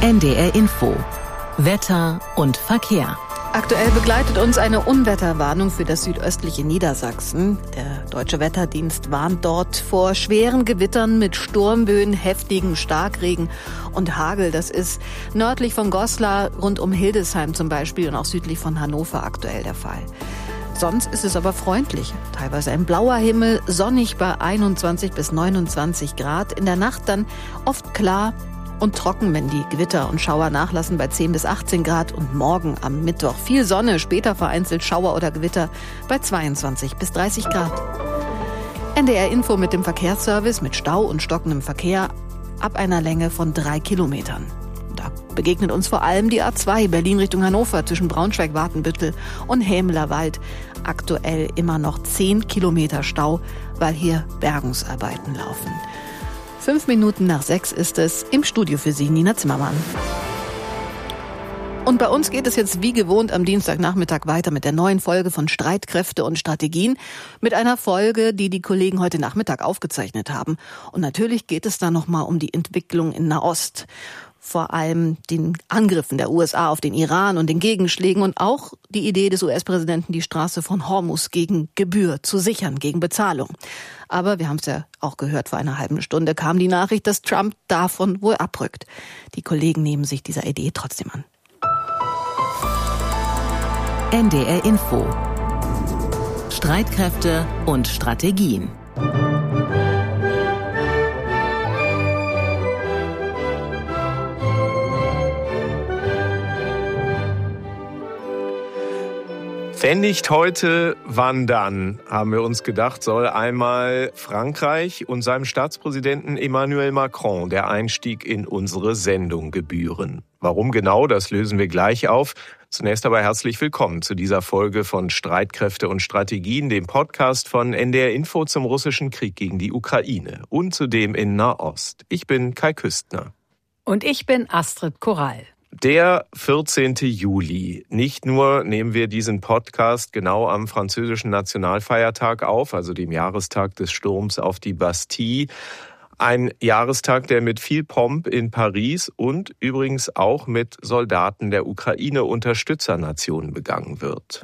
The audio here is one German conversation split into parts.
NDR Info. Wetter und Verkehr. Aktuell begleitet uns eine Unwetterwarnung für das südöstliche Niedersachsen. Der Deutsche Wetterdienst warnt dort vor schweren Gewittern mit Sturmböen, heftigen Starkregen und Hagel. Das ist nördlich von Goslar, rund um Hildesheim zum Beispiel und auch südlich von Hannover aktuell der Fall. Sonst ist es aber freundlich. Teilweise ein blauer Himmel, sonnig bei 21 bis 29 Grad. In der Nacht dann oft klar und trocken, wenn die Gewitter und Schauer nachlassen bei 10 bis 18 Grad. Und morgen am Mittwoch viel Sonne, später vereinzelt Schauer oder Gewitter bei 22 bis 30 Grad. NDR Info mit dem Verkehrsservice mit Stau und stockendem Verkehr ab einer Länge von 3 Kilometern. Da begegnet uns vor allem die A2 Berlin Richtung Hannover zwischen Braunschweig-Watenbüttel und Hämelerwald. Aktuell immer noch 10 Kilometer Stau, weil hier Bergungsarbeiten laufen. 5 Minuten nach 6 ist es. Im Studio für Sie Nina Zimmermann. Und bei uns geht es jetzt wie gewohnt am Dienstagnachmittag weiter mit der neuen Folge von Streitkräfte und Strategien. Mit einer Folge, die die Kollegen heute Nachmittag aufgezeichnet haben. Und natürlich geht es da nochmal um die Entwicklung in Nahost. Vor allem den Angriffen der USA auf den Iran und den Gegenschlägen und auch die Idee des US-Präsidenten, die Straße von Hormuz gegen Gebühr zu sichern, gegen Bezahlung. Aber wir haben es ja auch gehört, vor einer halben Stunde kam die Nachricht, dass Trump davon wohl abrückt. Die Kollegen nehmen sich dieser Idee trotzdem an. NDR Info. Streitkräfte und Strategien. Wenn nicht heute, wann dann, haben wir uns gedacht, soll einmal Frankreich und seinem Staatspräsidenten Emmanuel Macron der Einstieg in unsere Sendung gebühren. Warum genau, das lösen wir gleich auf. Zunächst aber herzlich willkommen zu dieser Folge von Streitkräfte und Strategien, dem Podcast von NDR Info zum russischen Krieg gegen die Ukraine und zudem in Nahost. Ich bin Kai Küstner. Und ich bin Astrid Korall. Der 14. Juli. Nicht nur nehmen wir diesen Podcast genau am französischen Nationalfeiertag auf, also dem Jahrestag des Sturms auf die Bastille. Ein Jahrestag, der mit viel Pomp in Paris und übrigens auch mit Soldaten der Ukraine-Unterstützernation begangen wird.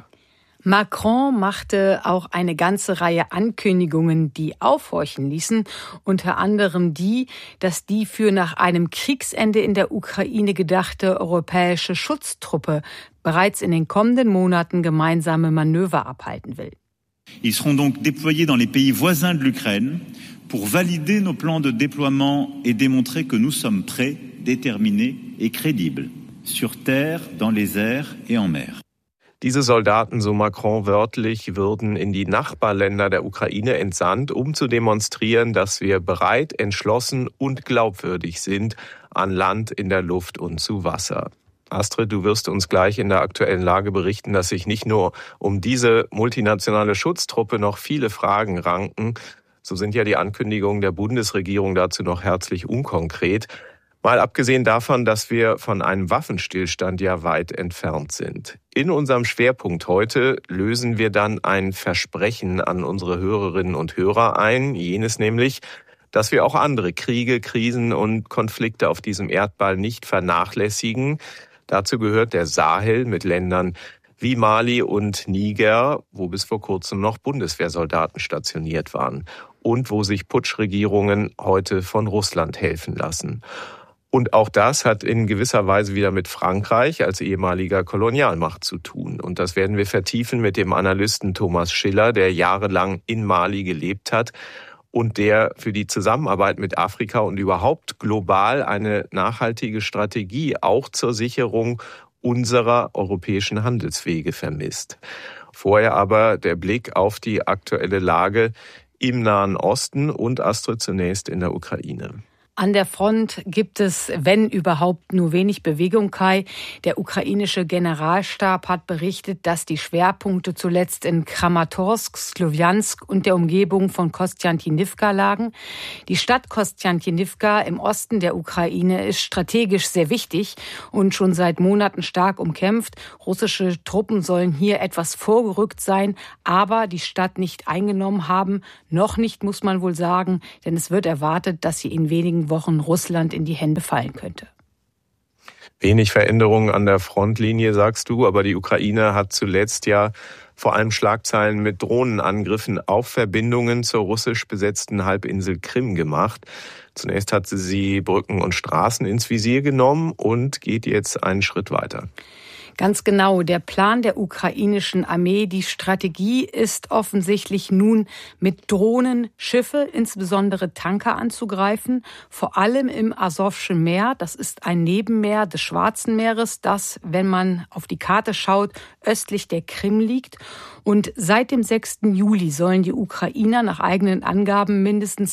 Macron machte auch eine ganze Reihe Ankündigungen, die aufhorchen ließen, unter anderem die, dass die für nach einem Kriegsende in der Ukraine gedachte europäische Schutztruppe bereits in den kommenden Monaten gemeinsame Manöver abhalten will. Ils seront donc déployés dans les pays voisins de l'Ukraine pour valider nos plans de déploiement et démontrer que nous sommes prêts, déterminés et crédibles sur terre, dans les airs et en mer. Diese Soldaten, so Macron wörtlich, würden in die Nachbarländer der Ukraine entsandt, um zu demonstrieren, dass wir bereit, entschlossen und glaubwürdig sind an Land, in der Luft und zu Wasser. Astrid, du wirst uns gleich in der aktuellen Lage berichten, dass sich nicht nur um diese multinationale Schutztruppe noch viele Fragen ranken. So sind ja die Ankündigungen der Bundesregierung dazu noch herzlich unkonkret. Mal abgesehen davon, dass wir von einem Waffenstillstand ja weit entfernt sind. In unserem Schwerpunkt heute lösen wir dann ein Versprechen an unsere Hörerinnen und Hörer ein, jenes nämlich, dass wir auch andere Kriege, Krisen und Konflikte auf diesem Erdball nicht vernachlässigen. Dazu gehört der Sahel mit Ländern wie Mali und Niger, wo bis vor kurzem noch Bundeswehrsoldaten stationiert waren und wo sich Putschregierungen heute von Russland helfen lassen. Und auch das hat in gewisser Weise wieder mit Frankreich als ehemaliger Kolonialmacht zu tun. Und das werden wir vertiefen mit dem Analysten Thomas Schiller, der jahrelang in Mali gelebt hat und der für die Zusammenarbeit mit Afrika und überhaupt global eine nachhaltige Strategie auch zur Sicherung unserer europäischen Handelswege vermisst. Vorher aber der Blick auf die aktuelle Lage im Nahen Osten und Astrid zunächst in der Ukraine. An der Front gibt es, wenn überhaupt, nur wenig Bewegung, Kai. Der ukrainische Generalstab hat berichtet, dass die Schwerpunkte zuletzt in Kramatorsk, Slowjansk und der Umgebung von Kostjantinivka lagen. Die Stadt Kostjantinivka im Osten der Ukraine ist strategisch sehr wichtig und schon seit Monaten stark umkämpft. Russische Truppen sollen hier etwas vorgerückt sein, aber die Stadt nicht eingenommen haben. Noch nicht, muss man wohl sagen, denn es wird erwartet, dass sie in wenigen Wochen Russland in die Hände fallen könnte. Wenig Veränderungen an der Frontlinie, sagst du, aber die Ukraine hat zuletzt ja vor allem Schlagzeilen mit Drohnenangriffen auf Verbindungen zur russisch besetzten Halbinsel Krim gemacht. Zunächst hat sie Brücken und Straßen ins Visier genommen und geht jetzt einen Schritt weiter. Ganz genau, der Plan der ukrainischen Armee, die Strategie ist offensichtlich nun mit Drohnen Schiffe, insbesondere Tanker anzugreifen, vor allem im Asowschen Meer. Das ist ein Nebenmeer des Schwarzen Meeres, das, wenn man auf die Karte schaut, östlich der Krim liegt. Und seit dem 6. Juli sollen die Ukrainer nach eigenen Angaben mindestens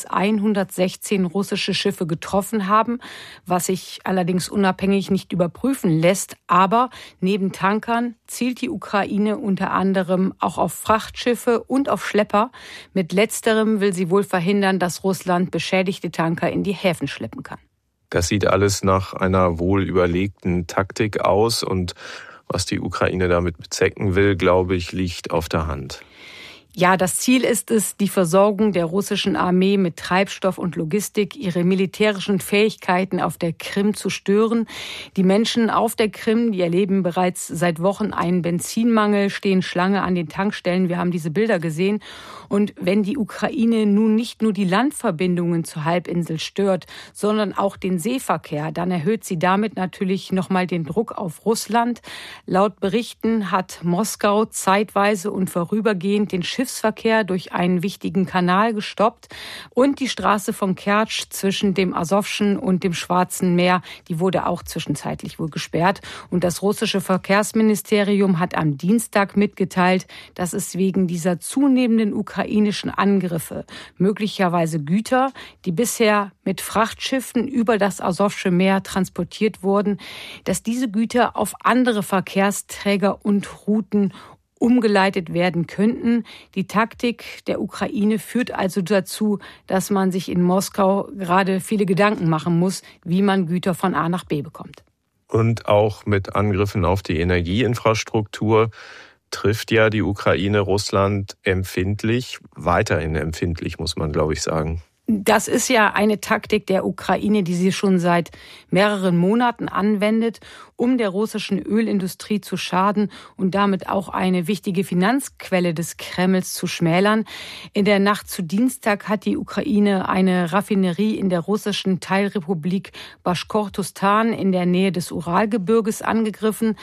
116 russische Schiffe getroffen haben, was sich allerdings unabhängig nicht überprüfen lässt. Aber neben Tankern zielt die Ukraine unter anderem auch auf Frachtschiffe und auf Schlepper. Mit letzterem will sie wohl verhindern, dass Russland beschädigte Tanker in die Häfen schleppen kann. Das sieht alles nach einer wohl überlegten Taktik aus und was die Ukraine damit bezwecken will, glaube ich, liegt auf der Hand. Ja, das Ziel ist es, die Versorgung der russischen Armee mit Treibstoff und Logistik, ihre militärischen Fähigkeiten auf der Krim zu stören. Die Menschen auf der Krim, die erleben bereits seit Wochen einen Benzinmangel, stehen Schlange an den Tankstellen. Wir haben diese Bilder gesehen. Und wenn die Ukraine nun nicht nur die Landverbindungen zur Halbinsel stört, sondern auch den Seeverkehr, dann erhöht sie damit natürlich nochmal den Druck auf Russland. Laut Berichten hat Moskau zeitweise und vorübergehend den Schiffsverkehr durch einen wichtigen Kanal gestoppt und die Straße von Kertsch zwischen dem Asowschen und dem Schwarzen Meer, die wurde auch zwischenzeitlich wohl gesperrt. Und das russische Verkehrsministerium hat am Dienstag mitgeteilt, dass es wegen dieser zunehmenden ukrainischen Angriffe möglicherweise Güter, die bisher mit Frachtschiffen über das Asowsche Meer transportiert wurden, dass diese Güter auf andere Verkehrsträger und Routen umgeleitet werden könnten. Die Taktik der Ukraine führt also dazu, dass man sich in Moskau gerade viele Gedanken machen muss, wie man Güter von A nach B bekommt. Und auch mit Angriffen auf die Energieinfrastruktur trifft ja die Ukraine Russland empfindlich, weiterhin empfindlich, muss man, glaube ich, sagen. Das ist ja eine Taktik der Ukraine, die sie schon seit mehreren Monaten anwendet, um der russischen Ölindustrie zu schaden und damit auch eine wichtige Finanzquelle des Kremls zu schmälern. In der Nacht zu Dienstag hat die Ukraine eine Raffinerie in der russischen Teilrepublik Baschkortostan in der Nähe des Uralgebirges angegriffen,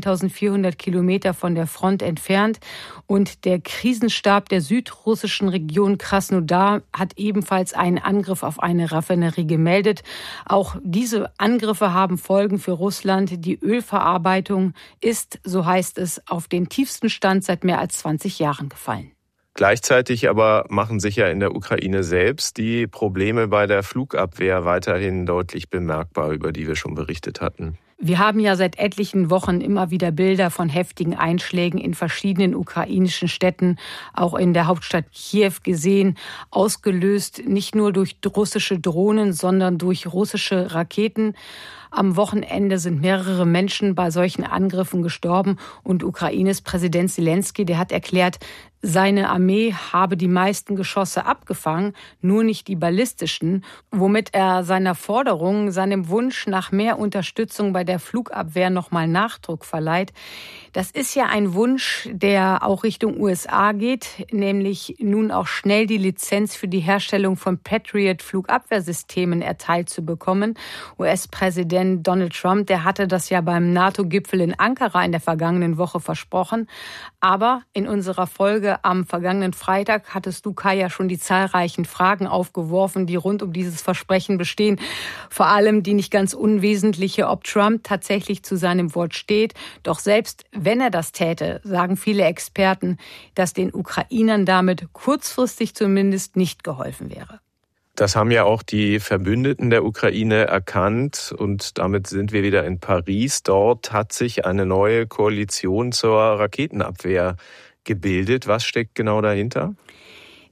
1400 Kilometer von der Front entfernt. Und der Krisenstab der südrussischen Region Krasnodar hat ebenfalls einen Angriff auf eine Raffinerie gemeldet. Auch diese Angriffe haben Folgen für Russland. Die Ölverarbeitung ist, so heißt es, auf den tiefsten Stand seit mehr als 20 Jahren gefallen. Gleichzeitig aber machen sich ja in der Ukraine selbst die Probleme bei der Flugabwehr weiterhin deutlich bemerkbar, über die wir schon berichtet hatten. Wir haben ja seit etlichen Wochen immer wieder Bilder von heftigen Einschlägen in verschiedenen ukrainischen Städten, auch in der Hauptstadt Kiew gesehen, ausgelöst nicht nur durch russische Drohnen, sondern durch russische Raketen. Am Wochenende sind mehrere Menschen bei solchen Angriffen gestorben und Ukraines Präsident Selenskyj, der hat erklärt, seine Armee habe die meisten Geschosse abgefangen, nur nicht die ballistischen, womit er seiner Forderung, seinem Wunsch nach mehr Unterstützung bei der Flugabwehr nochmal Nachdruck verleiht. Das ist ja ein Wunsch, der auch Richtung USA geht, nämlich nun auch schnell die Lizenz für die Herstellung von Patriot-Flugabwehrsystemen erteilt zu bekommen. US-Präsident Donald Trump, der hatte das ja beim NATO-Gipfel in Ankara in der vergangenen Woche versprochen. Aber in unserer Folge am vergangenen Freitag hattest du, Kaya, schon die zahlreichen Fragen aufgeworfen, die rund um dieses Versprechen bestehen. Vor allem die nicht ganz unwesentliche, ob Trump tatsächlich zu seinem Wort steht. Doch selbst wenn er das täte, sagen viele Experten, dass den Ukrainern damit kurzfristig zumindest nicht geholfen wäre. Das haben ja auch die Verbündeten der Ukraine erkannt und damit sind wir wieder in Paris. Dort hat sich eine neue Koalition zur Raketenabwehr gebildet. Was steckt genau dahinter?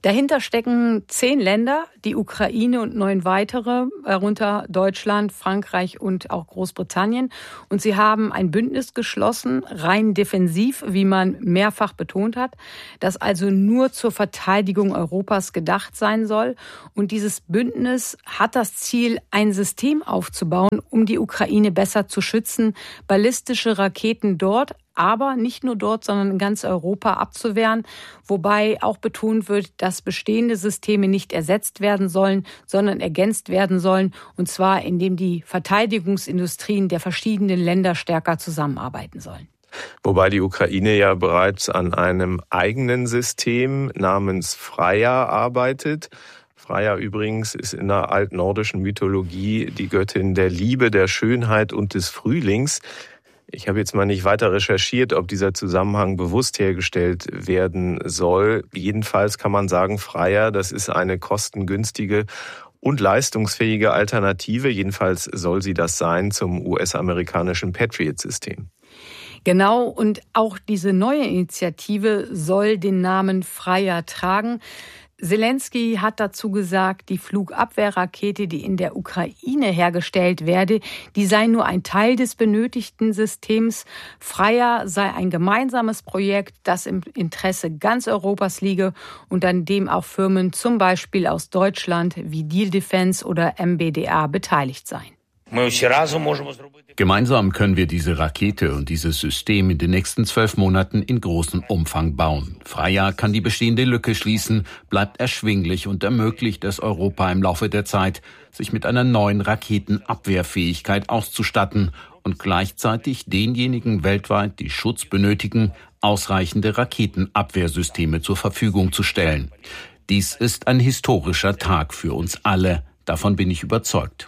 Dahinter stecken 10 Länder, die Ukraine und 9 weitere, darunter Deutschland, Frankreich und auch Großbritannien. Und sie haben ein Bündnis geschlossen, rein defensiv, wie man mehrfach betont hat, das also nur zur Verteidigung Europas gedacht sein soll. Und dieses Bündnis hat das Ziel, ein System aufzubauen, um die Ukraine besser zu schützen, ballistische Raketen dort, aber nicht nur dort, sondern in ganz Europa abzuwehren, wobei auch betont wird, dass bestehende Systeme nicht ersetzt werden sollen, sondern ergänzt werden sollen, und zwar indem die Verteidigungsindustrien der verschiedenen Länder stärker zusammenarbeiten sollen. Wobei die Ukraine ja bereits an einem eigenen System namens Freya arbeitet. Freya übrigens ist in der altnordischen Mythologie die Göttin der Liebe, der Schönheit und des Frühlings. Ich habe jetzt mal nicht weiter recherchiert, ob dieser Zusammenhang bewusst hergestellt werden soll. Jedenfalls kann man sagen, Freya, das ist eine kostengünstige und leistungsfähige Alternative. Jedenfalls soll sie das sein zum US-amerikanischen Patriot-System. Genau, und auch diese neue Initiative soll den Namen Freya tragen. Zelensky hat dazu gesagt, die Flugabwehrrakete, die in der Ukraine hergestellt werde, die sei nur ein Teil des benötigten Systems. Freya sei ein gemeinsames Projekt, das im Interesse ganz Europas liege und an dem auch Firmen zum Beispiel aus Deutschland wie Diehl Defense oder MBDA beteiligt seien. Gemeinsam können wir diese Rakete und dieses System in den nächsten 12 Monaten in großem Umfang bauen. Freya kann die bestehende Lücke schließen, bleibt erschwinglich und ermöglicht es Europa im Laufe der Zeit, sich mit einer neuen Raketenabwehrfähigkeit auszustatten und gleichzeitig denjenigen weltweit, die Schutz benötigen, ausreichende Raketenabwehrsysteme zur Verfügung zu stellen. Dies ist ein historischer Tag für uns alle. Davon bin ich überzeugt.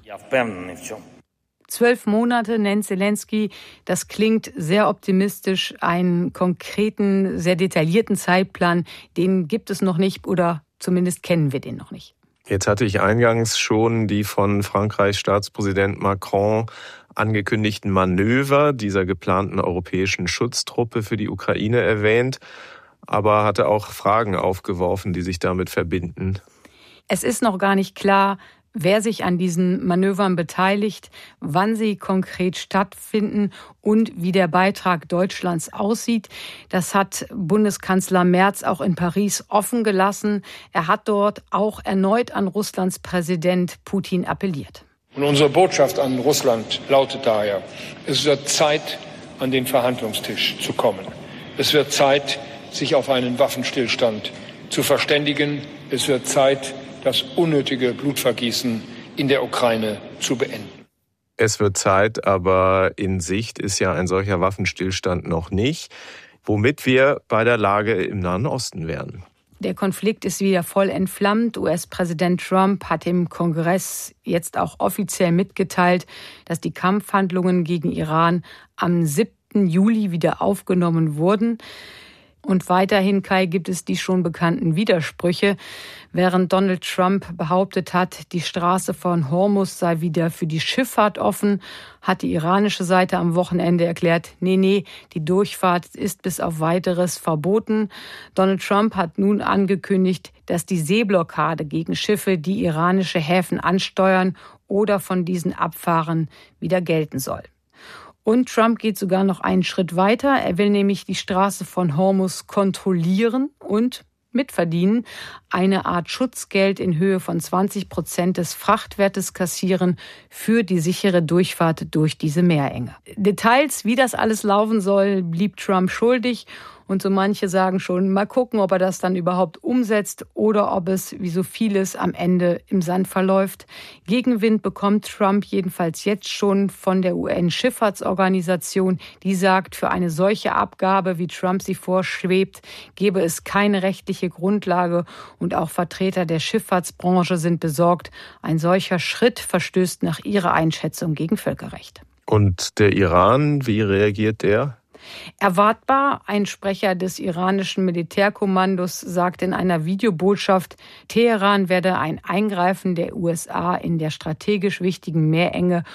12 Monate nennt Zelensky. Das klingt sehr optimistisch. Einen konkreten, sehr detaillierten Zeitplan, den gibt es noch nicht oder zumindest kennen wir den noch nicht. Jetzt hatte ich eingangs schon die von Frankreichs Staatspräsident Macron angekündigten Manöver dieser geplanten europäischen Schutztruppe für die Ukraine erwähnt, aber hatte auch Fragen aufgeworfen, die sich damit verbinden. Es ist noch gar nicht klar, wer sich an diesen Manövern beteiligt, wann sie konkret stattfinden und wie der Beitrag Deutschlands aussieht. Das hat Bundeskanzler Merz auch in Paris offen gelassen. Er hat dort auch erneut an Russlands Präsident Putin appelliert. Und unsere Botschaft an Russland lautet daher: Es wird Zeit, an den Verhandlungstisch zu kommen. Es wird Zeit, sich auf einen Waffenstillstand zu verständigen. Es wird Zeit, das unnötige Blutvergießen in der Ukraine zu beenden. Es wird Zeit, aber in Sicht ist ja ein solcher Waffenstillstand noch nicht, womit wir bei der Lage im Nahen Osten wären. Der Konflikt ist wieder voll entflammt. US-Präsident Trump hat im Kongress jetzt auch offiziell mitgeteilt, dass die Kampfhandlungen gegen Iran am 7. Juli wieder aufgenommen wurden. Und weiterhin, Kai, gibt es die schon bekannten Widersprüche. Während Donald Trump behauptet hat, die Straße von Hormuz sei wieder für die Schifffahrt offen, hat die iranische Seite am Wochenende erklärt, nee, die Durchfahrt ist bis auf Weiteres verboten. Donald Trump hat nun angekündigt, dass die Seeblockade gegen Schiffe, die iranische Häfen ansteuern oder von diesen abfahren, wieder gelten soll. Und Trump geht sogar noch einen Schritt weiter. Er will nämlich die Straße von Hormuz kontrollieren und mitverdienen, eine Art Schutzgeld in Höhe von 20% des Frachtwertes kassieren für die sichere Durchfahrt durch diese Meerenge. Details, wie das alles laufen soll, blieb Trump schuldig. Und so manche sagen schon, mal gucken, ob er das dann überhaupt umsetzt oder ob es, wie so vieles, am Ende im Sand verläuft. Gegenwind bekommt Trump jedenfalls jetzt schon von der UN-Schifffahrtsorganisation. Die sagt, für eine solche Abgabe, wie Trump sie vorschwebt, gebe es keine rechtliche Grundlage. Und auch Vertreter der Schifffahrtsbranche sind besorgt. Ein solcher Schritt verstößt nach ihrer Einschätzung gegen Völkerrecht. Und der Iran, wie reagiert der? Erwartbar, ein Sprecher des iranischen Militärkommandos sagte in einer Videobotschaft, Teheran werde ein Eingreifen der USA in der strategisch wichtigen Meerenge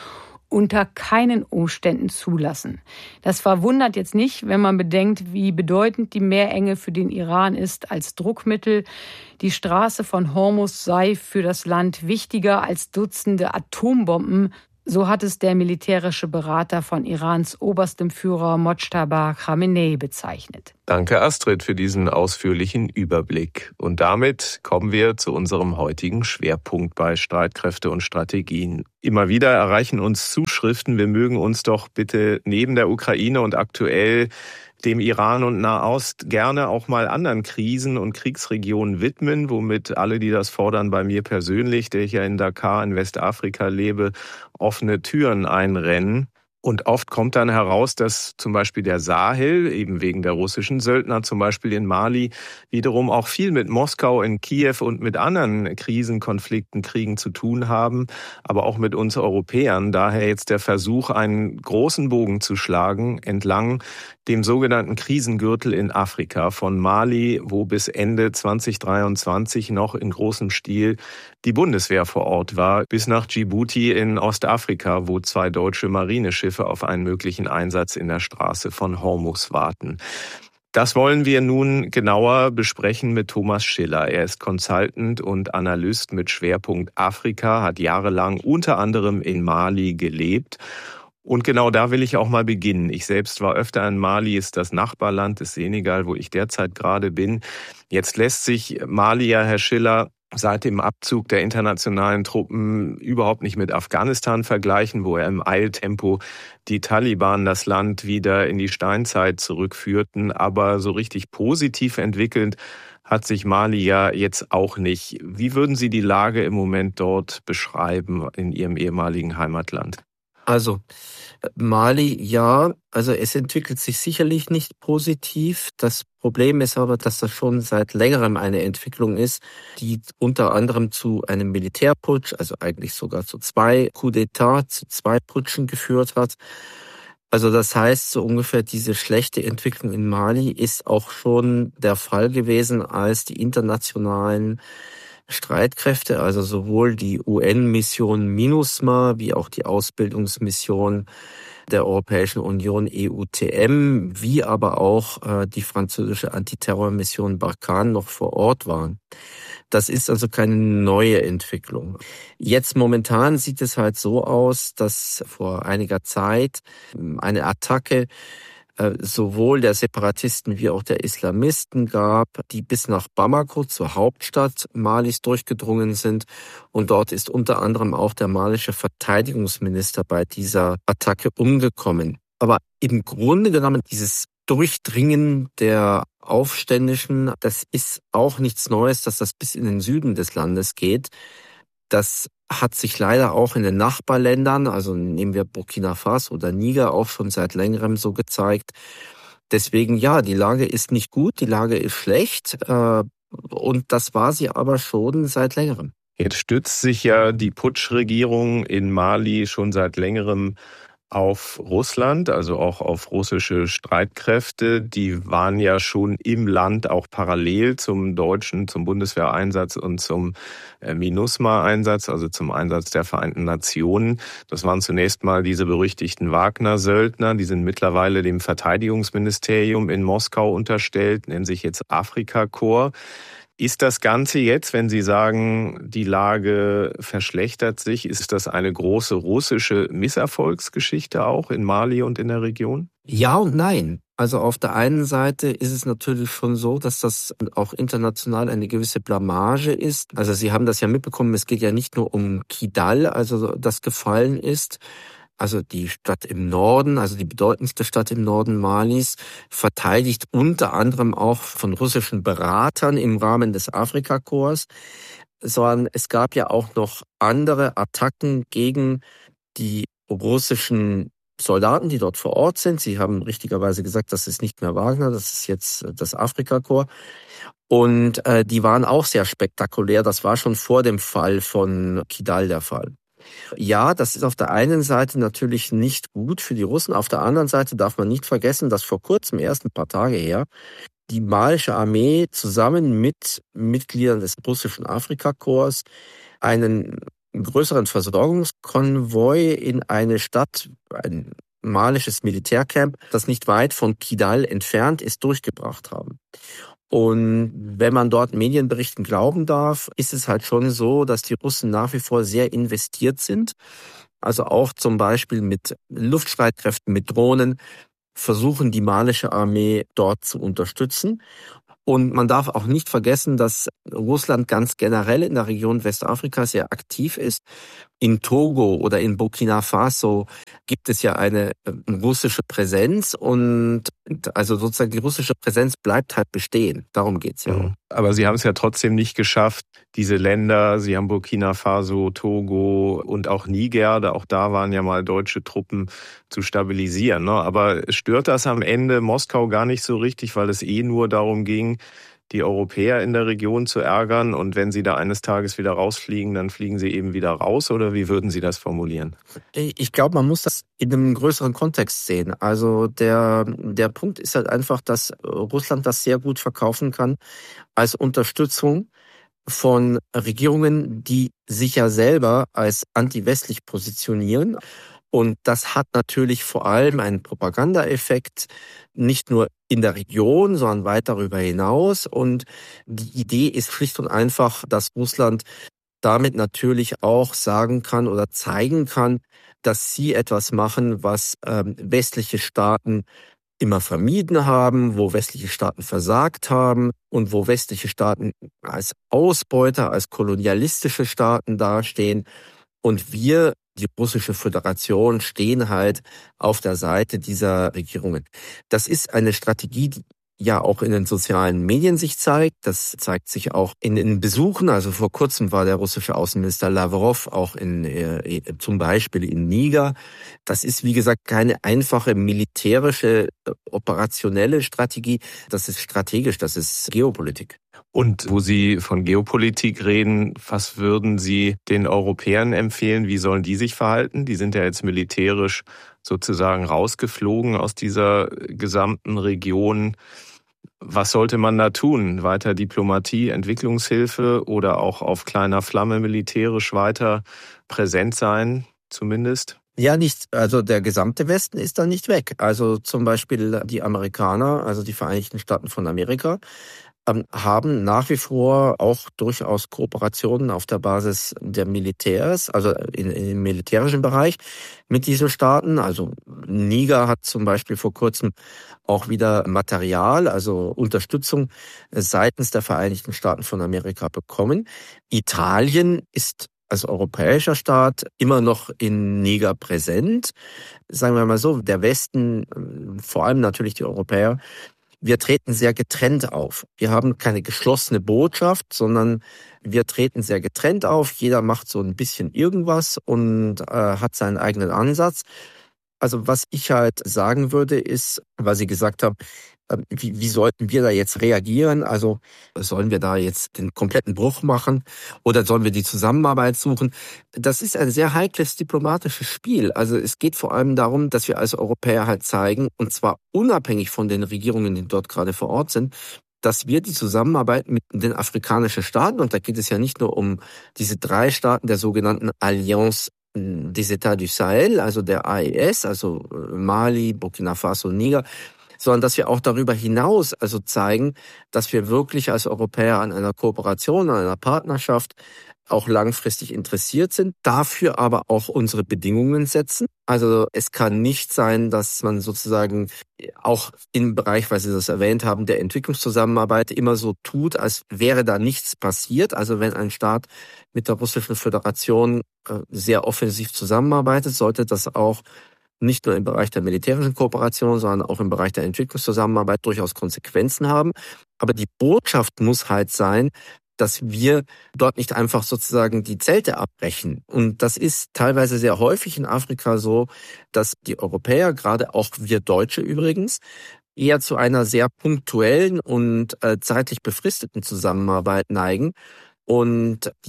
unter keinen Umständen zulassen. Das verwundert jetzt nicht, wenn man bedenkt, wie bedeutend die Meerenge für den Iran ist als Druckmittel. Die Straße von Hormuz sei für das Land wichtiger als Dutzende Atombomben. So hat es der militärische Berater von Irans oberstem Führer Mojtaba Khamenei bezeichnet. Danke, Astrid, für diesen ausführlichen Überblick. Und damit kommen wir zu unserem heutigen Schwerpunkt bei Streitkräfte und Strategien. Immer wieder erreichen uns Zuschriften, wir mögen uns doch bitte neben der Ukraine und aktuell dem Iran und Nahost gerne auch mal anderen Krisen und Kriegsregionen widmen, womit alle, die das fordern, bei mir persönlich, der ich ja in Dakar in Westafrika lebe, offene Türen einrennen. Und oft kommt dann heraus, dass zum Beispiel der Sahel, eben wegen der russischen Söldner, zum Beispiel in Mali, wiederum auch viel mit Moskau, in Kiew und mit anderen Krisen, Konflikten, Kriegen zu tun haben, aber auch mit uns Europäern. Daher jetzt der Versuch, einen großen Bogen zu schlagen entlang dem sogenannten Krisengürtel in Afrika, von Mali, wo bis Ende 2023 noch in großem Stil die Bundeswehr vor Ort war, bis nach Djibouti in Ostafrika, wo 2 deutsche Marineschiffe auf einen möglichen Einsatz in der Straße von Hormuz warten. Das wollen wir nun genauer besprechen mit Thomas Schiller. Er ist Consultant und Analyst mit Schwerpunkt Afrika, hat jahrelang unter anderem in Mali gelebt. Und genau da will ich auch mal beginnen. Ich selbst war öfter in Mali, ist das Nachbarland des Senegal, wo ich derzeit gerade bin. Jetzt lässt sich Mali ja, Herr Schiller, seit dem Abzug der internationalen Truppen überhaupt nicht mit Afghanistan vergleichen, wo im Eiltempo die Taliban das Land wieder in die Steinzeit zurückführten. Aber so richtig positiv entwickelt hat sich Mali ja jetzt auch nicht. Wie würden Sie die Lage im Moment dort beschreiben in Ihrem ehemaligen Heimatland? Also Mali, ja, also es entwickelt sich sicherlich nicht positiv. Das Problem ist aber, dass das schon seit längerem eine Entwicklung ist, die unter anderem zu einem Militärputsch, also eigentlich sogar zu 2 Coups d'État, zu 2 Putschen geführt hat. Also das heißt, so ungefähr diese schlechte Entwicklung in Mali ist auch schon der Fall gewesen, als die internationalen Streitkräfte, also sowohl die UN-Mission MINUSMA wie auch die Ausbildungsmission der Europäischen Union EUTM, wie aber auch die französische Antiterrormission Barkhane noch vor Ort waren. Das ist also keine neue Entwicklung. Jetzt momentan sieht es halt so aus, dass vor einiger Zeit eine Attacke sowohl der Separatisten wie auch der Islamisten gab, die bis nach Bamako, zur Hauptstadt Malis, durchgedrungen sind. Und dort ist unter anderem auch der malische Verteidigungsminister bei dieser Attacke umgekommen. Aber im Grunde genommen, dieses Durchdringen der Aufständischen, das ist auch nichts Neues, dass das bis in den Süden des Landes geht. Das hat sich leider auch in den Nachbarländern, also nehmen wir Burkina Faso oder Niger, auch schon seit längerem so gezeigt. Deswegen ja, die Lage ist nicht gut, die Lage ist schlecht und das war sie aber schon seit längerem. Jetzt stützt sich ja die Putschregierung in Mali schon seit längerem auf Russland, also auch auf russische Streitkräfte. Die waren ja schon im Land auch parallel zum Bundeswehreinsatz und zum MINUSMA-Einsatz, also zum Einsatz der Vereinten Nationen. Das waren zunächst mal diese berüchtigten Wagner-Söldner, die sind mittlerweile dem Verteidigungsministerium in Moskau unterstellt, nennen sich jetzt Afrikakorps. Ist das Ganze jetzt, wenn Sie sagen, die Lage verschlechtert sich, ist das eine große russische Misserfolgsgeschichte auch in Mali und in der Region? Ja und nein. Also auf der einen Seite ist es natürlich schon so, dass das auch international eine gewisse Blamage ist. Also Sie haben das ja mitbekommen, es geht ja nicht nur um Kidal, also das gefallen ist. Also die Stadt im Norden, also die bedeutendste Stadt im Norden Malis, verteidigt unter anderem auch von russischen Beratern im Rahmen des Afrikakorps, sondern es gab ja auch noch andere Attacken gegen die russischen Soldaten, die dort vor Ort sind. Sie haben richtigerweise gesagt, das ist nicht mehr Wagner, das ist jetzt das Afrikakorps. Und die waren auch sehr spektakulär. Das war schon vor dem Fall von Kidal der Fall. Ja, das ist auf der einen Seite natürlich nicht gut für die Russen. Auf der anderen Seite darf man nicht vergessen, dass vor kurzem, erst ein paar Tage her, die malische Armee zusammen mit Mitgliedern des russischen Afrikakorps einen größeren Versorgungskonvoi in eine Stadt, ein malisches Militärcamp, das nicht weit von Kidal entfernt ist, durchgebracht haben. Und wenn man dort Medienberichten glauben darf, ist es halt schon so, dass die Russen nach wie vor sehr investiert sind. Also auch zum Beispiel mit Luftstreitkräften, mit Drohnen versuchen die malische Armee dort zu unterstützen. Und man darf auch nicht vergessen, dass Russland ganz generell in der Region Westafrika sehr aktiv ist. In Togo oder in Burkina Faso gibt es ja eine russische Präsenz und also sozusagen die russische Präsenz bleibt halt bestehen. Darum geht's ja. Aber Sie haben es ja trotzdem nicht geschafft, diese Länder, Sie haben Burkina Faso, Togo und auch Niger, auch da waren ja mal deutsche Truppen, zu stabilisieren. Ne? Aber stört das am Ende Moskau gar nicht so richtig, weil es nur darum ging, die Europäer in der Region zu ärgern und wenn sie da eines Tages wieder rausfliegen, dann fliegen sie eben wieder raus, oder wie würden Sie das formulieren? Ich glaube, man muss das in einem größeren Kontext sehen. Also der Punkt ist halt einfach, dass Russland das sehr gut verkaufen kann als Unterstützung von Regierungen, die sich ja selber als anti-westlich positionieren. Und das hat natürlich vor allem einen Propagandaeffekt, nicht nur in der Region, sondern weit darüber hinaus. Und die Idee ist schlicht und einfach, dass Russland damit natürlich auch sagen kann oder zeigen kann, dass sie etwas machen, was westliche Staaten immer vermieden haben, wo westliche Staaten versagt haben und wo westliche Staaten als Ausbeuter, als kolonialistische Staaten dastehen. Und wir, die Russische Föderation, stehen halt auf der Seite dieser Regierungen. Das ist eine Strategie, die ja auch in den sozialen Medien sich zeigt. Das zeigt sich auch in den Besuchen. Also vor kurzem war der russische Außenminister Lavrov auch zum Beispiel in Niger. Das ist, wie gesagt, keine einfache militärische, operationelle Strategie. Das ist strategisch, das ist Geopolitik. Und wo Sie von Geopolitik reden, was würden Sie den Europäern empfehlen? Wie sollen die sich verhalten? Die sind ja jetzt militärisch sozusagen rausgeflogen aus dieser gesamten Region. Was sollte man da tun? Weiter Diplomatie, Entwicklungshilfe oder auch auf kleiner Flamme militärisch weiter präsent sein, zumindest? Ja, nicht. Also der gesamte Westen ist da nicht weg. Also zum Beispiel die Amerikaner, also die Vereinigten Staaten von Amerika, haben nach wie vor auch durchaus Kooperationen auf der Basis der Militärs, also im militärischen Bereich mit diesen Staaten. Also Niger hat zum Beispiel vor kurzem auch wieder Material, also Unterstützung seitens der Vereinigten Staaten von Amerika bekommen. Italien ist als europäischer Staat immer noch in Niger präsent. Sagen wir mal so, der Westen, vor allem natürlich die Europäer, wir treten sehr getrennt auf. Wir haben keine geschlossene Botschaft, sondern wir treten sehr getrennt auf. Jeder macht so ein bisschen irgendwas und hat seinen eigenen Ansatz. Also was ich halt sagen würde ist, weil Sie gesagt haben, wie sollten wir da jetzt reagieren? Also sollen wir da jetzt den kompletten Bruch machen oder sollen wir die Zusammenarbeit suchen? Das ist ein sehr heikles diplomatisches Spiel. Also es geht vor allem darum, dass wir als Europäer halt zeigen, und zwar unabhängig von den Regierungen, die dort gerade vor Ort sind, dass wir die Zusammenarbeit mit den afrikanischen Staaten, und da geht es ja nicht nur um diese 3 Staaten der sogenannten Alliance des États du Sahel, also der AES, also Mali, Burkina Faso, Niger, sondern dass wir auch darüber hinaus also zeigen, dass wir wirklich als Europäer an einer Kooperation, an einer Partnerschaft auch langfristig interessiert sind, dafür aber auch unsere Bedingungen setzen. Also es kann nicht sein, dass man sozusagen auch im Bereich, weil Sie das erwähnt haben, der Entwicklungszusammenarbeit immer so tut, als wäre da nichts passiert. Also wenn ein Staat mit der Russischen Föderation sehr offensiv zusammenarbeitet, sollte das auch nicht nur im Bereich der militärischen Kooperation, sondern auch im Bereich der Entwicklungszusammenarbeit durchaus Konsequenzen haben. Aber die Botschaft muss halt sein, dass wir dort nicht einfach sozusagen die Zelte abbrechen. Und das ist teilweise sehr häufig in Afrika so, dass die Europäer, gerade auch wir Deutsche übrigens, eher zu einer sehr punktuellen und zeitlich befristeten Zusammenarbeit neigen. Und diese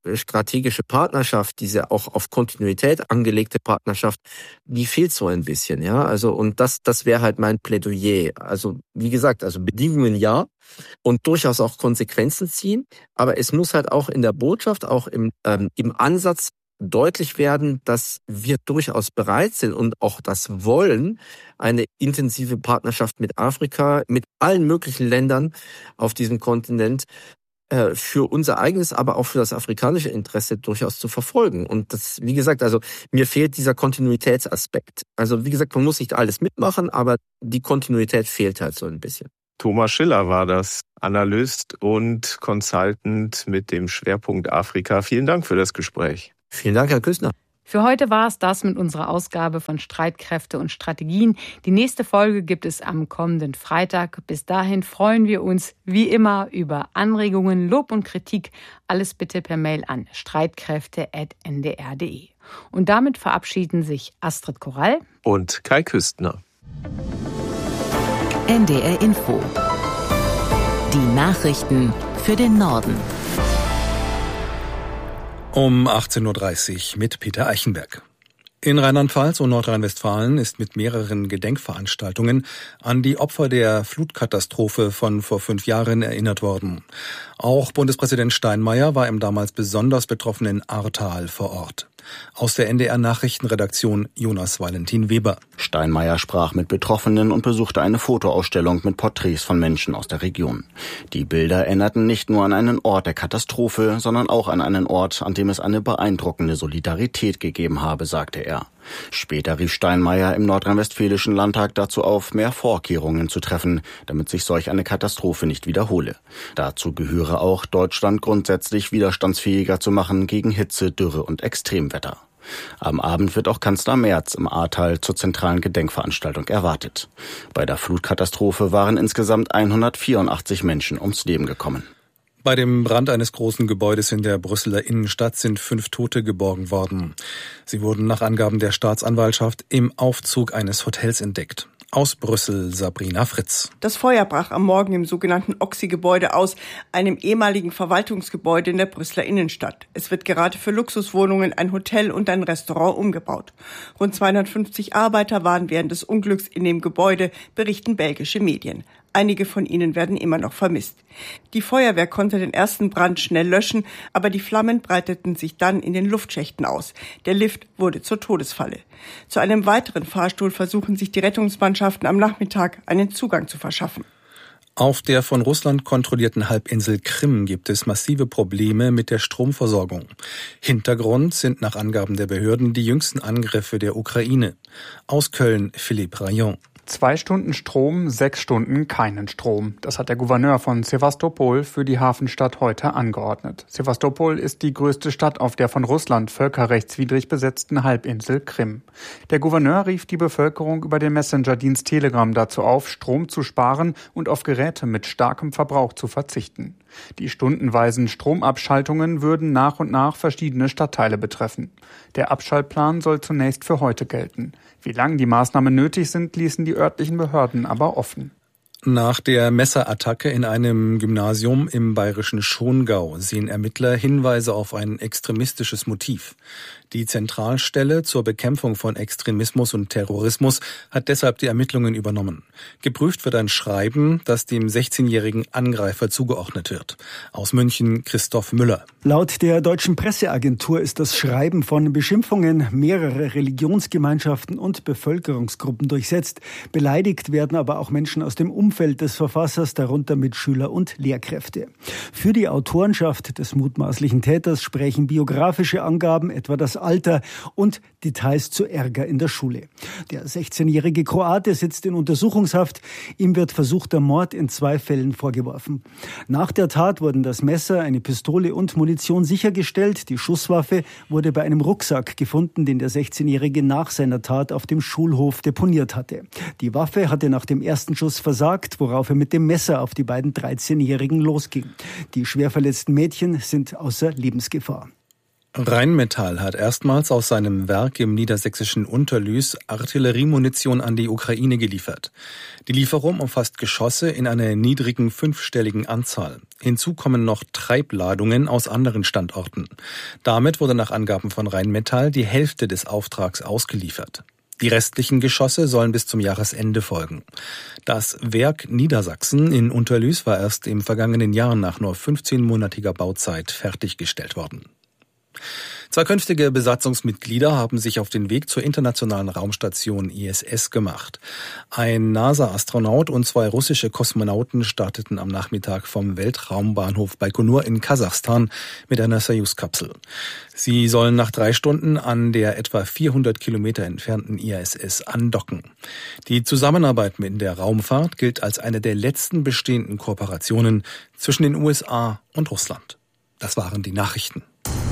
strategische Partnerschaft, diese auch auf Kontinuität angelegte Partnerschaft, die fehlt so ein bisschen, ja. Also, und das wäre halt mein Plädoyer. Also, wie gesagt, also Bedingungen ja und durchaus auch Konsequenzen ziehen. Aber es muss halt auch in der Botschaft, auch im Ansatz deutlich werden, dass wir durchaus bereit sind und auch das wollen, eine intensive Partnerschaft mit Afrika, mit allen möglichen Ländern auf diesem Kontinent für unser eigenes, aber auch für das afrikanische Interesse durchaus zu verfolgen. Und das, wie gesagt, also mir fehlt dieser Kontinuitätsaspekt. Also wie gesagt, man muss nicht alles mitmachen, aber die Kontinuität fehlt halt so ein bisschen. Thomas Schiller war das, Analyst und Consultant mit dem Schwerpunkt Afrika. Vielen Dank für das Gespräch. Vielen Dank, Herr Küssner. Für heute war es das mit unserer Ausgabe von Streitkräfte und Strategien. Die nächste Folge gibt es am kommenden Freitag. Bis dahin freuen wir uns wie immer über Anregungen, Lob und Kritik. Alles bitte per Mail an streitkräfte@ndr.de. Und damit verabschieden sich Astrid Korall und Kai Küstner. NDR Info. Die Nachrichten für den Norden. Um 18.30 Uhr mit Peter Eichenberg. In Rheinland-Pfalz und Nordrhein-Westfalen ist mit mehreren Gedenkveranstaltungen an die Opfer der Flutkatastrophe von vor 5 Jahren erinnert worden. Auch Bundespräsident Steinmeier war im damals besonders betroffenen Ahrtal vor Ort. Aus der NDR-Nachrichtenredaktion Jonas Valentin Weber. Steinmeier sprach mit Betroffenen und besuchte eine Fotoausstellung mit Porträts von Menschen aus der Region. Die Bilder erinnerten nicht nur an einen Ort der Katastrophe, sondern auch an einen Ort, an dem es eine beeindruckende Solidarität gegeben habe, sagte er. Später rief Steinmeier im nordrhein-westfälischen Landtag dazu auf, mehr Vorkehrungen zu treffen, damit sich solch eine Katastrophe nicht wiederhole. Dazu gehöre auch, Deutschland grundsätzlich widerstandsfähiger zu machen gegen Hitze, Dürre und Extremwetter. Am Abend wird auch Kanzler Merz im Ahrtal zur zentralen Gedenkveranstaltung erwartet. Bei der Flutkatastrophe waren insgesamt 184 Menschen ums Leben gekommen. Bei dem Brand eines großen Gebäudes in der Brüsseler Innenstadt sind 5 Tote geborgen worden. Sie wurden nach Angaben der Staatsanwaltschaft im Aufzug eines Hotels entdeckt. Aus Brüssel Sabrina Fritz. Das Feuer brach am Morgen im sogenannten Oxy-Gebäude aus, einem ehemaligen Verwaltungsgebäude in der Brüsseler Innenstadt. Es wird gerade für Luxuswohnungen, ein Hotel und ein Restaurant umgebaut. Rund 250 Arbeiter waren während des Unglücks in dem Gebäude, berichten belgische Medien. Einige von ihnen werden immer noch vermisst. Die Feuerwehr konnte den ersten Brand schnell löschen, aber die Flammen breiteten sich dann in den Luftschächten aus. Der Lift wurde zur Todesfalle. Zu einem weiteren Fahrstuhl versuchen sich die Rettungsmannschaften am Nachmittag einen Zugang zu verschaffen. Auf der von Russland kontrollierten Halbinsel Krim gibt es massive Probleme mit der Stromversorgung. Hintergrund sind nach Angaben der Behörden die jüngsten Angriffe der Ukraine. Aus Köln Philippe Rayon. 2 Stunden Strom, 6 Stunden keinen Strom. Das hat der Gouverneur von Sewastopol für die Hafenstadt heute angeordnet. Sewastopol ist die größte Stadt auf der von Russland völkerrechtswidrig besetzten Halbinsel Krim. Der Gouverneur rief die Bevölkerung über den Messenger-Dienst Telegram dazu auf, Strom zu sparen und auf Geräte mit starkem Verbrauch zu verzichten. Die stundenweisen Stromabschaltungen würden nach und nach verschiedene Stadtteile betreffen. Der Abschaltplan soll zunächst für heute gelten. Wie lange die Maßnahmen nötig sind, ließen die örtlichen Behörden aber offen. Nach der Messerattacke in einem Gymnasium im bayerischen Schongau sehen Ermittler Hinweise auf ein extremistisches Motiv. Die Zentralstelle zur Bekämpfung von Extremismus und Terrorismus hat deshalb die Ermittlungen übernommen. Geprüft wird ein Schreiben, das dem 16-jährigen Angreifer zugeordnet wird. Aus München Christoph Müller. Laut der deutschen Presseagentur ist das Schreiben von Beschimpfungen mehrerer Religionsgemeinschaften und Bevölkerungsgruppen durchsetzt. Beleidigt werden aber auch Menschen aus dem Umfeld des Verfassers, darunter Mitschüler und Lehrkräfte. Für die Autorenschaft des mutmaßlichen Täters sprechen biografische Angaben, etwa das Alter und Details zu Ärger in der Schule. Der 16-jährige Kroate sitzt in Untersuchungshaft. Ihm wird versuchter Mord in 2 Fällen vorgeworfen. Nach der Tat wurden das Messer, eine Pistole und Munition sichergestellt. Die Schusswaffe wurde bei einem Rucksack gefunden, den der 16-jährige nach seiner Tat auf dem Schulhof deponiert hatte. Die Waffe hatte nach dem ersten Schuss versagt, worauf er mit dem Messer auf die beiden 13-Jährigen losging. Die schwer verletzten Mädchen sind außer Lebensgefahr. Rheinmetall hat erstmals aus seinem Werk im niedersächsischen Unterlüß Artilleriemunition an die Ukraine geliefert. Die Lieferung umfasst Geschosse in einer niedrigen fünfstelligen Anzahl. Hinzu kommen noch Treibladungen aus anderen Standorten. Damit wurde nach Angaben von Rheinmetall die Hälfte des Auftrags ausgeliefert. Die restlichen Geschosse sollen bis zum Jahresende folgen. Das Werk Niedersachsen in Unterlüß war erst im vergangenen Jahr nach nur 15-monatiger Bauzeit fertiggestellt worden. 2 künftige Besatzungsmitglieder haben sich auf den Weg zur internationalen Raumstation ISS gemacht. Ein NASA-Astronaut und 2 russische Kosmonauten starteten am Nachmittag vom Weltraumbahnhof Baikonur in Kasachstan mit einer Soyuz-Kapsel. Sie sollen nach 3 Stunden an der etwa 400 Kilometer entfernten ISS andocken. Die Zusammenarbeit mit der Raumfahrt gilt als eine der letzten bestehenden Kooperationen zwischen den USA und Russland. Das waren die Nachrichten.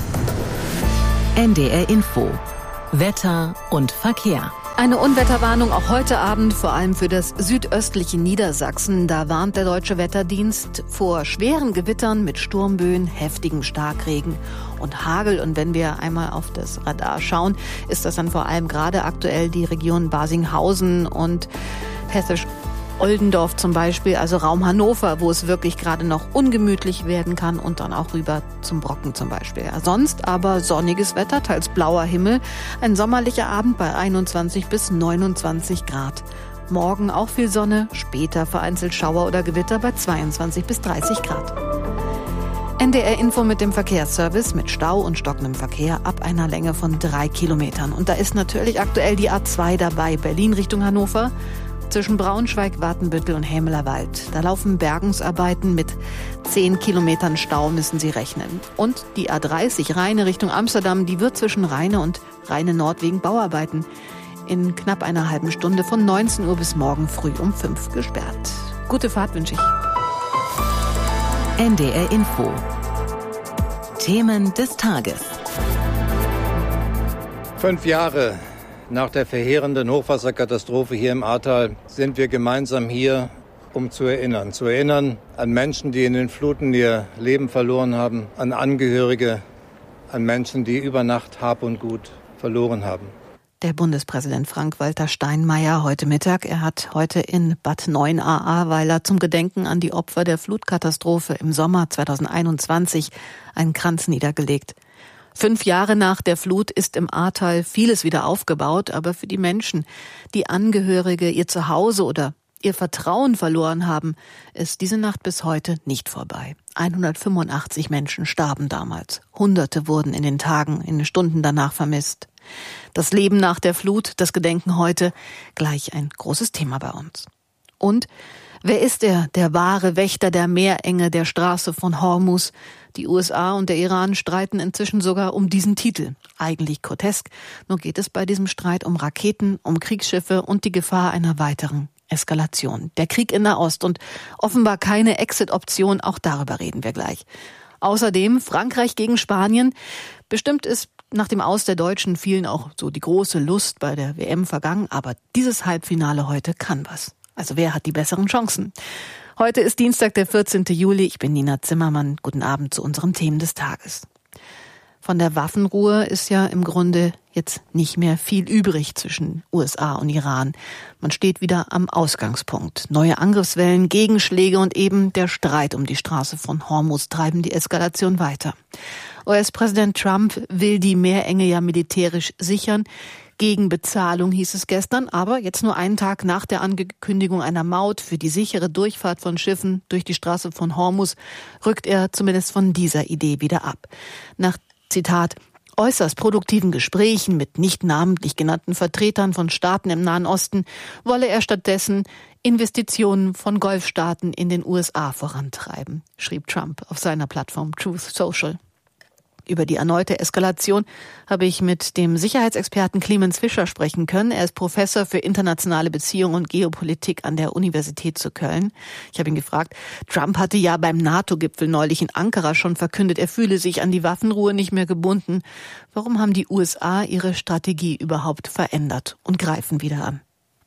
NDR Info. Wetter und Verkehr. Eine Unwetterwarnung auch heute Abend, vor allem für das südöstliche Niedersachsen. Da warnt der Deutsche Wetterdienst vor schweren Gewittern mit Sturmböen, heftigem Starkregen und Hagel. Und wenn wir einmal auf das Radar schauen, ist das dann vor allem gerade aktuell die Region Barsinghausen und Hessisch Oldendorf zum Beispiel, also Raum Hannover, wo es wirklich gerade noch ungemütlich werden kann und dann auch rüber zum Brocken zum Beispiel. Ja, sonst aber sonniges Wetter, teils blauer Himmel, ein sommerlicher Abend bei 21 bis 29 Grad. Morgen auch viel Sonne, später vereinzelt Schauer oder Gewitter bei 22 bis 30 Grad. NDR Info mit dem Verkehrsservice mit Stau und stockendem Verkehr ab einer Länge von 3 Kilometern. Und da ist natürlich aktuell die A2 dabei, Berlin Richtung Hannover. Zwischen Braunschweig, Watenbüttel und Hämelerwald. Da laufen Bergungsarbeiten mit 10 Kilometern Stau, müssen Sie rechnen. Und die A30 Rheine Richtung Amsterdam, die wird zwischen Rheine und Rheine Nord wegen Bauarbeiten in knapp einer halben Stunde von 19 Uhr bis morgen früh um 5 gesperrt. Gute Fahrt wünsche ich. NDR Info. Themen des Tages. 5 Jahre nach der verheerenden Hochwasserkatastrophe hier im Ahrtal sind wir gemeinsam hier, um zu erinnern. Zu erinnern an Menschen, die in den Fluten ihr Leben verloren haben, an Angehörige, an Menschen, die über Nacht Hab und Gut verloren haben. Der Bundespräsident Frank-Walter Steinmeier heute Mittag. Er hat heute in Bad Neuenahr-Ahrweiler zum Gedenken an die Opfer der Flutkatastrophe im Sommer 2021 einen Kranz niedergelegt. 5 Jahre nach der Flut ist im Ahrtal vieles wieder aufgebaut, aber für die Menschen, die Angehörige ihr Zuhause oder ihr Vertrauen verloren haben, ist diese Nacht bis heute nicht vorbei. 185 Menschen starben damals. Hunderte wurden in den Tagen, in den Stunden danach vermisst. Das Leben nach der Flut, das Gedenken heute, gleich ein großes Thema bei uns. Und wer ist er, der wahre Wächter der Meerenge der Straße von Hormuz? Die USA und der Iran streiten inzwischen sogar um diesen Titel. Eigentlich grotesk, nur geht es bei diesem Streit um Raketen, um Kriegsschiffe und die Gefahr einer weiteren Eskalation. Der Krieg in Nahost und offenbar keine Exit-Option, auch darüber reden wir gleich. Außerdem Frankreich gegen Spanien. Bestimmt ist nach dem Aus der Deutschen vielen auch so die große Lust bei der WM vergangen, aber dieses Halbfinale heute kann was. Also wer hat die besseren Chancen? Heute ist Dienstag, der 14. Juli. Ich bin Nina Zimmermann. Guten Abend zu unseren Themen des Tages. Von der Waffenruhe ist ja im Grunde jetzt nicht mehr viel übrig zwischen USA und Iran. Man steht wieder am Ausgangspunkt. Neue Angriffswellen, Gegenschläge und eben der Streit um die Straße von Hormuz treiben die Eskalation weiter. US-Präsident Trump will die Meerenge ja militärisch sichern. Gegen Bezahlung hieß es gestern, aber jetzt nur einen Tag nach der Ankündigung einer Maut für die sichere Durchfahrt von Schiffen durch die Straße von Hormuz rückt er zumindest von dieser Idee wieder ab. Nach, Zitat, äußerst produktiven Gesprächen mit nicht namentlich genannten Vertretern von Staaten im Nahen Osten wolle er stattdessen Investitionen von Golfstaaten in den USA vorantreiben, schrieb Trump auf seiner Plattform Truth Social. Über die erneute Eskalation habe ich mit dem Sicherheitsexperten Clemens Fischer sprechen können. Er ist Professor für internationale Beziehungen und Geopolitik an der Universität zu Köln. Ich habe ihn gefragt, Trump hatte ja beim NATO-Gipfel neulich in Ankara schon verkündet, er fühle sich an die Waffenruhe nicht mehr gebunden. Warum haben die USA ihre Strategie überhaupt verändert und greifen wieder an?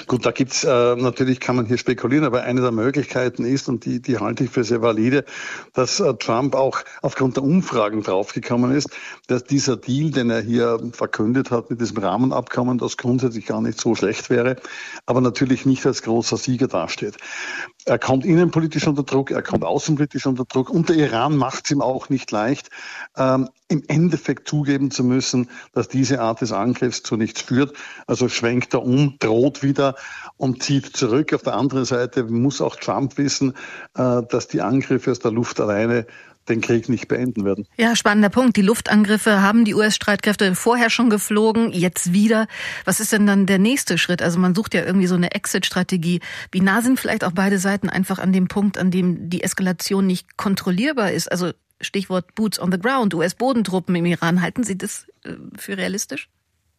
Gut, da gibt's natürlich, kann man hier spekulieren, aber eine der Möglichkeiten ist, und die halte ich für sehr valide, dass Trump auch aufgrund der Umfragen draufgekommen ist, dass dieser Deal, den er hier verkündet hat mit diesem Rahmenabkommen, das grundsätzlich gar nicht so schlecht wäre, aber natürlich nicht als großer Sieger dasteht. Er kommt innenpolitisch unter Druck, er kommt außenpolitisch unter Druck und der Iran macht es ihm auch nicht leicht, im Endeffekt zugeben zu müssen, dass diese Art des Angriffs zu nichts führt. Also schwenkt er um, droht wieder und zieht zurück. Auf der anderen Seite muss auch Trump wissen, dass die Angriffe aus der Luft alleine den Krieg nicht beenden werden. Ja, spannender Punkt. Die Luftangriffe haben die US-Streitkräfte vorher schon geflogen, jetzt wieder. Was ist denn dann der nächste Schritt? Also man sucht ja irgendwie so eine Exit-Strategie. Wie nah sind vielleicht auch beide Seiten einfach an dem Punkt, an dem die Eskalation nicht kontrollierbar ist? Also Stichwort Boots on the ground, US-Bodentruppen im Iran. Halten Sie das für realistisch?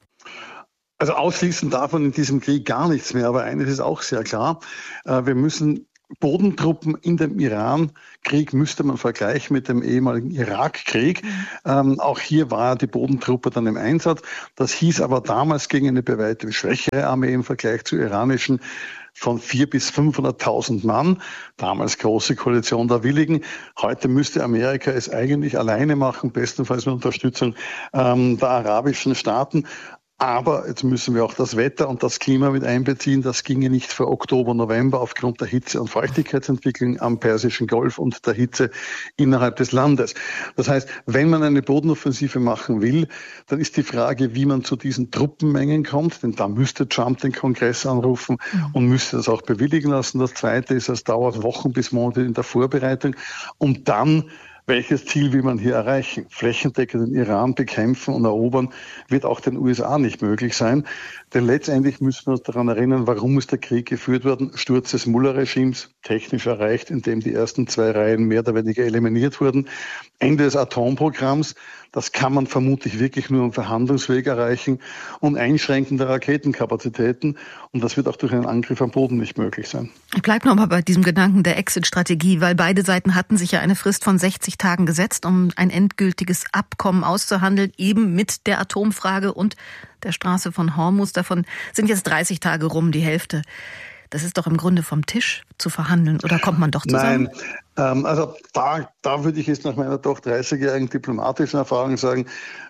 Also ausschließen davon in diesem Krieg gar nichts mehr. Aber eines ist auch sehr klar. Wir müssen Bodentruppen in dem Iran-Krieg müsste man vergleichen mit dem ehemaligen Irak-Krieg. Auch hier war die Bodentruppe dann im Einsatz. Das hieß aber damals gegen eine bei weitem schwächere Armee im Vergleich zur iranischen von 400.000 bis 500.000 Mann. Damals große Koalition der Willigen. Heute müsste Amerika es eigentlich alleine machen, bestenfalls mit Unterstützung der arabischen Staaten. Aber jetzt müssen wir auch das Wetter und das Klima mit einbeziehen. Das ginge nicht vor Oktober, November aufgrund der Hitze- und Feuchtigkeitsentwicklung am Persischen Golf und der Hitze innerhalb des Landes. Das heißt, wenn man eine Bodenoffensive machen will, dann ist die Frage, wie man zu diesen Truppenmengen kommt. Denn da müsste Trump den Kongress anrufen und müsste das auch bewilligen lassen. Das Zweite ist, es dauert Wochen bis Monate in der Vorbereitung. Und dann welches Ziel will man hier erreichen? Flächendeckend den Iran bekämpfen und erobern wird auch den USA nicht möglich sein. Denn letztendlich müssen wir uns daran erinnern, warum ist der Krieg geführt worden? Sturz des Mullah-Regimes, technisch erreicht, indem die ersten 2 Reihen mehr oder weniger eliminiert wurden. Ende des Atomprogramms, das kann man vermutlich wirklich nur am Verhandlungsweg erreichen, und Einschränken der Raketenkapazitäten. Und das wird auch durch einen Angriff am Boden nicht möglich sein. Ich bleibe noch mal bei diesem Gedanken der Exit-Strategie, weil beide Seiten hatten sich ja eine Frist von 60 Tagen gesetzt, um ein endgültiges Abkommen auszuhandeln, eben mit der Atomfrage und der Straße von Hormuz. Davon sind jetzt 30 Tage rum, die Hälfte. Das ist doch im Grunde vom Tisch zu verhandeln, oder kommt man doch zusammen? Nein, also da würde ich jetzt nach meiner doch 30-jährigen diplomatischen Erfahrung sagen,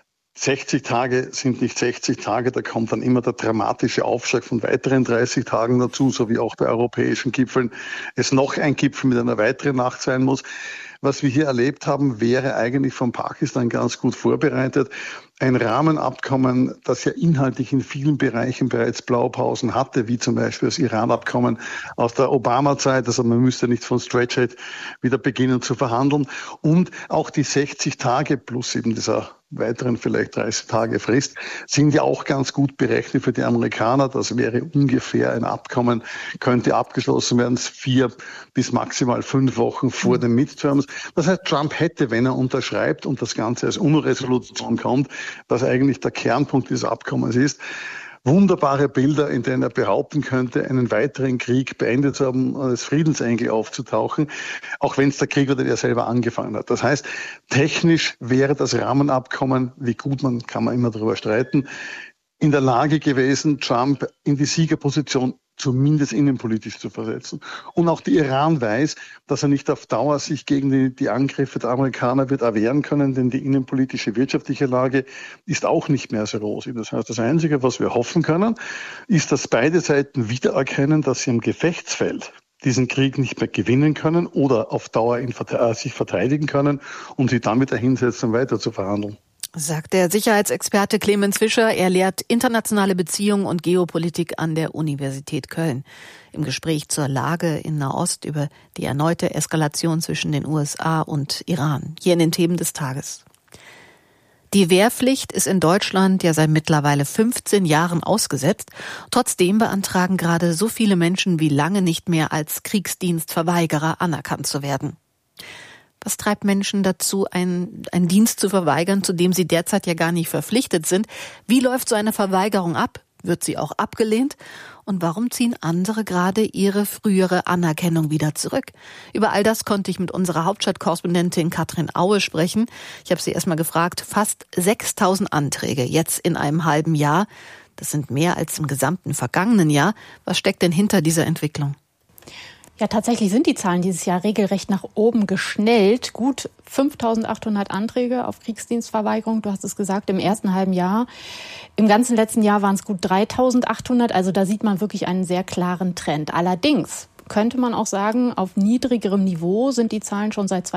60 Tage sind nicht 60 Tage, da kommt dann immer der dramatische Aufschlag von weiteren 30 Tagen dazu, so wie auch bei europäischen Gipfeln es noch ein Gipfel mit einer weiteren Nacht sein muss. Was wir hier erlebt haben, wäre eigentlich von Pakistan ganz gut vorbereitet. Ein Rahmenabkommen, das ja inhaltlich in vielen Bereichen bereits Blaupausen hatte, wie zum Beispiel das Iran-Abkommen aus der Obama-Zeit. Also man müsste nicht von Stretch wieder beginnen zu verhandeln. Und auch die 60 Tage plus eben dieser weiteren vielleicht 30 Tage Frist sind ja auch ganz gut berechnet für die Amerikaner. Das wäre ungefähr ein Abkommen, könnte abgeschlossen werden 4 bis maximal 5 Wochen vor den Midterms. Das heißt, Trump hätte, wenn er unterschreibt und das Ganze als UNO-Resolution kommt, was eigentlich der Kernpunkt dieses Abkommens ist, wunderbare Bilder, in denen er behaupten könnte, einen weiteren Krieg beendet zu haben, als Friedensengel aufzutauchen, auch wenn es der Krieg oder der selber angefangen hat. Das heißt, technisch wäre das Rahmenabkommen, wie gut man, kann man immer darüber streiten, in der Lage gewesen, Trump in die Siegerposition zumindest innenpolitisch zu versetzen. Und auch der Iran weiß, dass er nicht auf Dauer sich gegen die Angriffe der Amerikaner wird erwehren können, denn die innenpolitische wirtschaftliche Lage ist auch nicht mehr so rosig. Das heißt, das Einzige, was wir hoffen können, ist, dass beide Seiten wiedererkennen, dass sie im Gefechtsfeld diesen Krieg nicht mehr gewinnen können oder auf Dauer sich verteidigen können und sie dann wieder hinsetzen, um weiter zu verhandeln. Sagt der Sicherheitsexperte Clemens Fischer. Er lehrt internationale Beziehungen und Geopolitik an der Universität Köln. Im Gespräch zur Lage in Nahost über die erneute Eskalation zwischen den USA und Iran. Hier in den Themen des Tages. Die Wehrpflicht ist in Deutschland ja seit mittlerweile 15 Jahren ausgesetzt. Trotzdem beantragen gerade so viele Menschen wie lange nicht mehr als Kriegsdienstverweigerer anerkannt zu werden. Was treibt Menschen dazu, einen Dienst zu verweigern, zu dem sie derzeit ja gar nicht verpflichtet sind? Wie läuft so eine Verweigerung ab? Wird sie auch abgelehnt? Und warum ziehen andere gerade ihre frühere Anerkennung wieder zurück? Über all das konnte ich mit unserer Hauptstadtkorrespondentin Katrin Aue sprechen. Ich habe sie erstmal gefragt, fast 6.000 Anträge jetzt in einem halben Jahr. Das sind mehr als im gesamten vergangenen Jahr. Was steckt denn hinter dieser Entwicklung? Ja, tatsächlich sind die Zahlen dieses Jahr regelrecht nach oben geschnellt. Gut 5.800 Anträge auf Kriegsdienstverweigerung, du hast es gesagt, im ersten halben Jahr. Im ganzen letzten Jahr waren es gut 3.800, also da sieht man wirklich einen sehr klaren Trend. Allerdings könnte man auch sagen, auf niedrigerem Niveau sind die Zahlen schon seit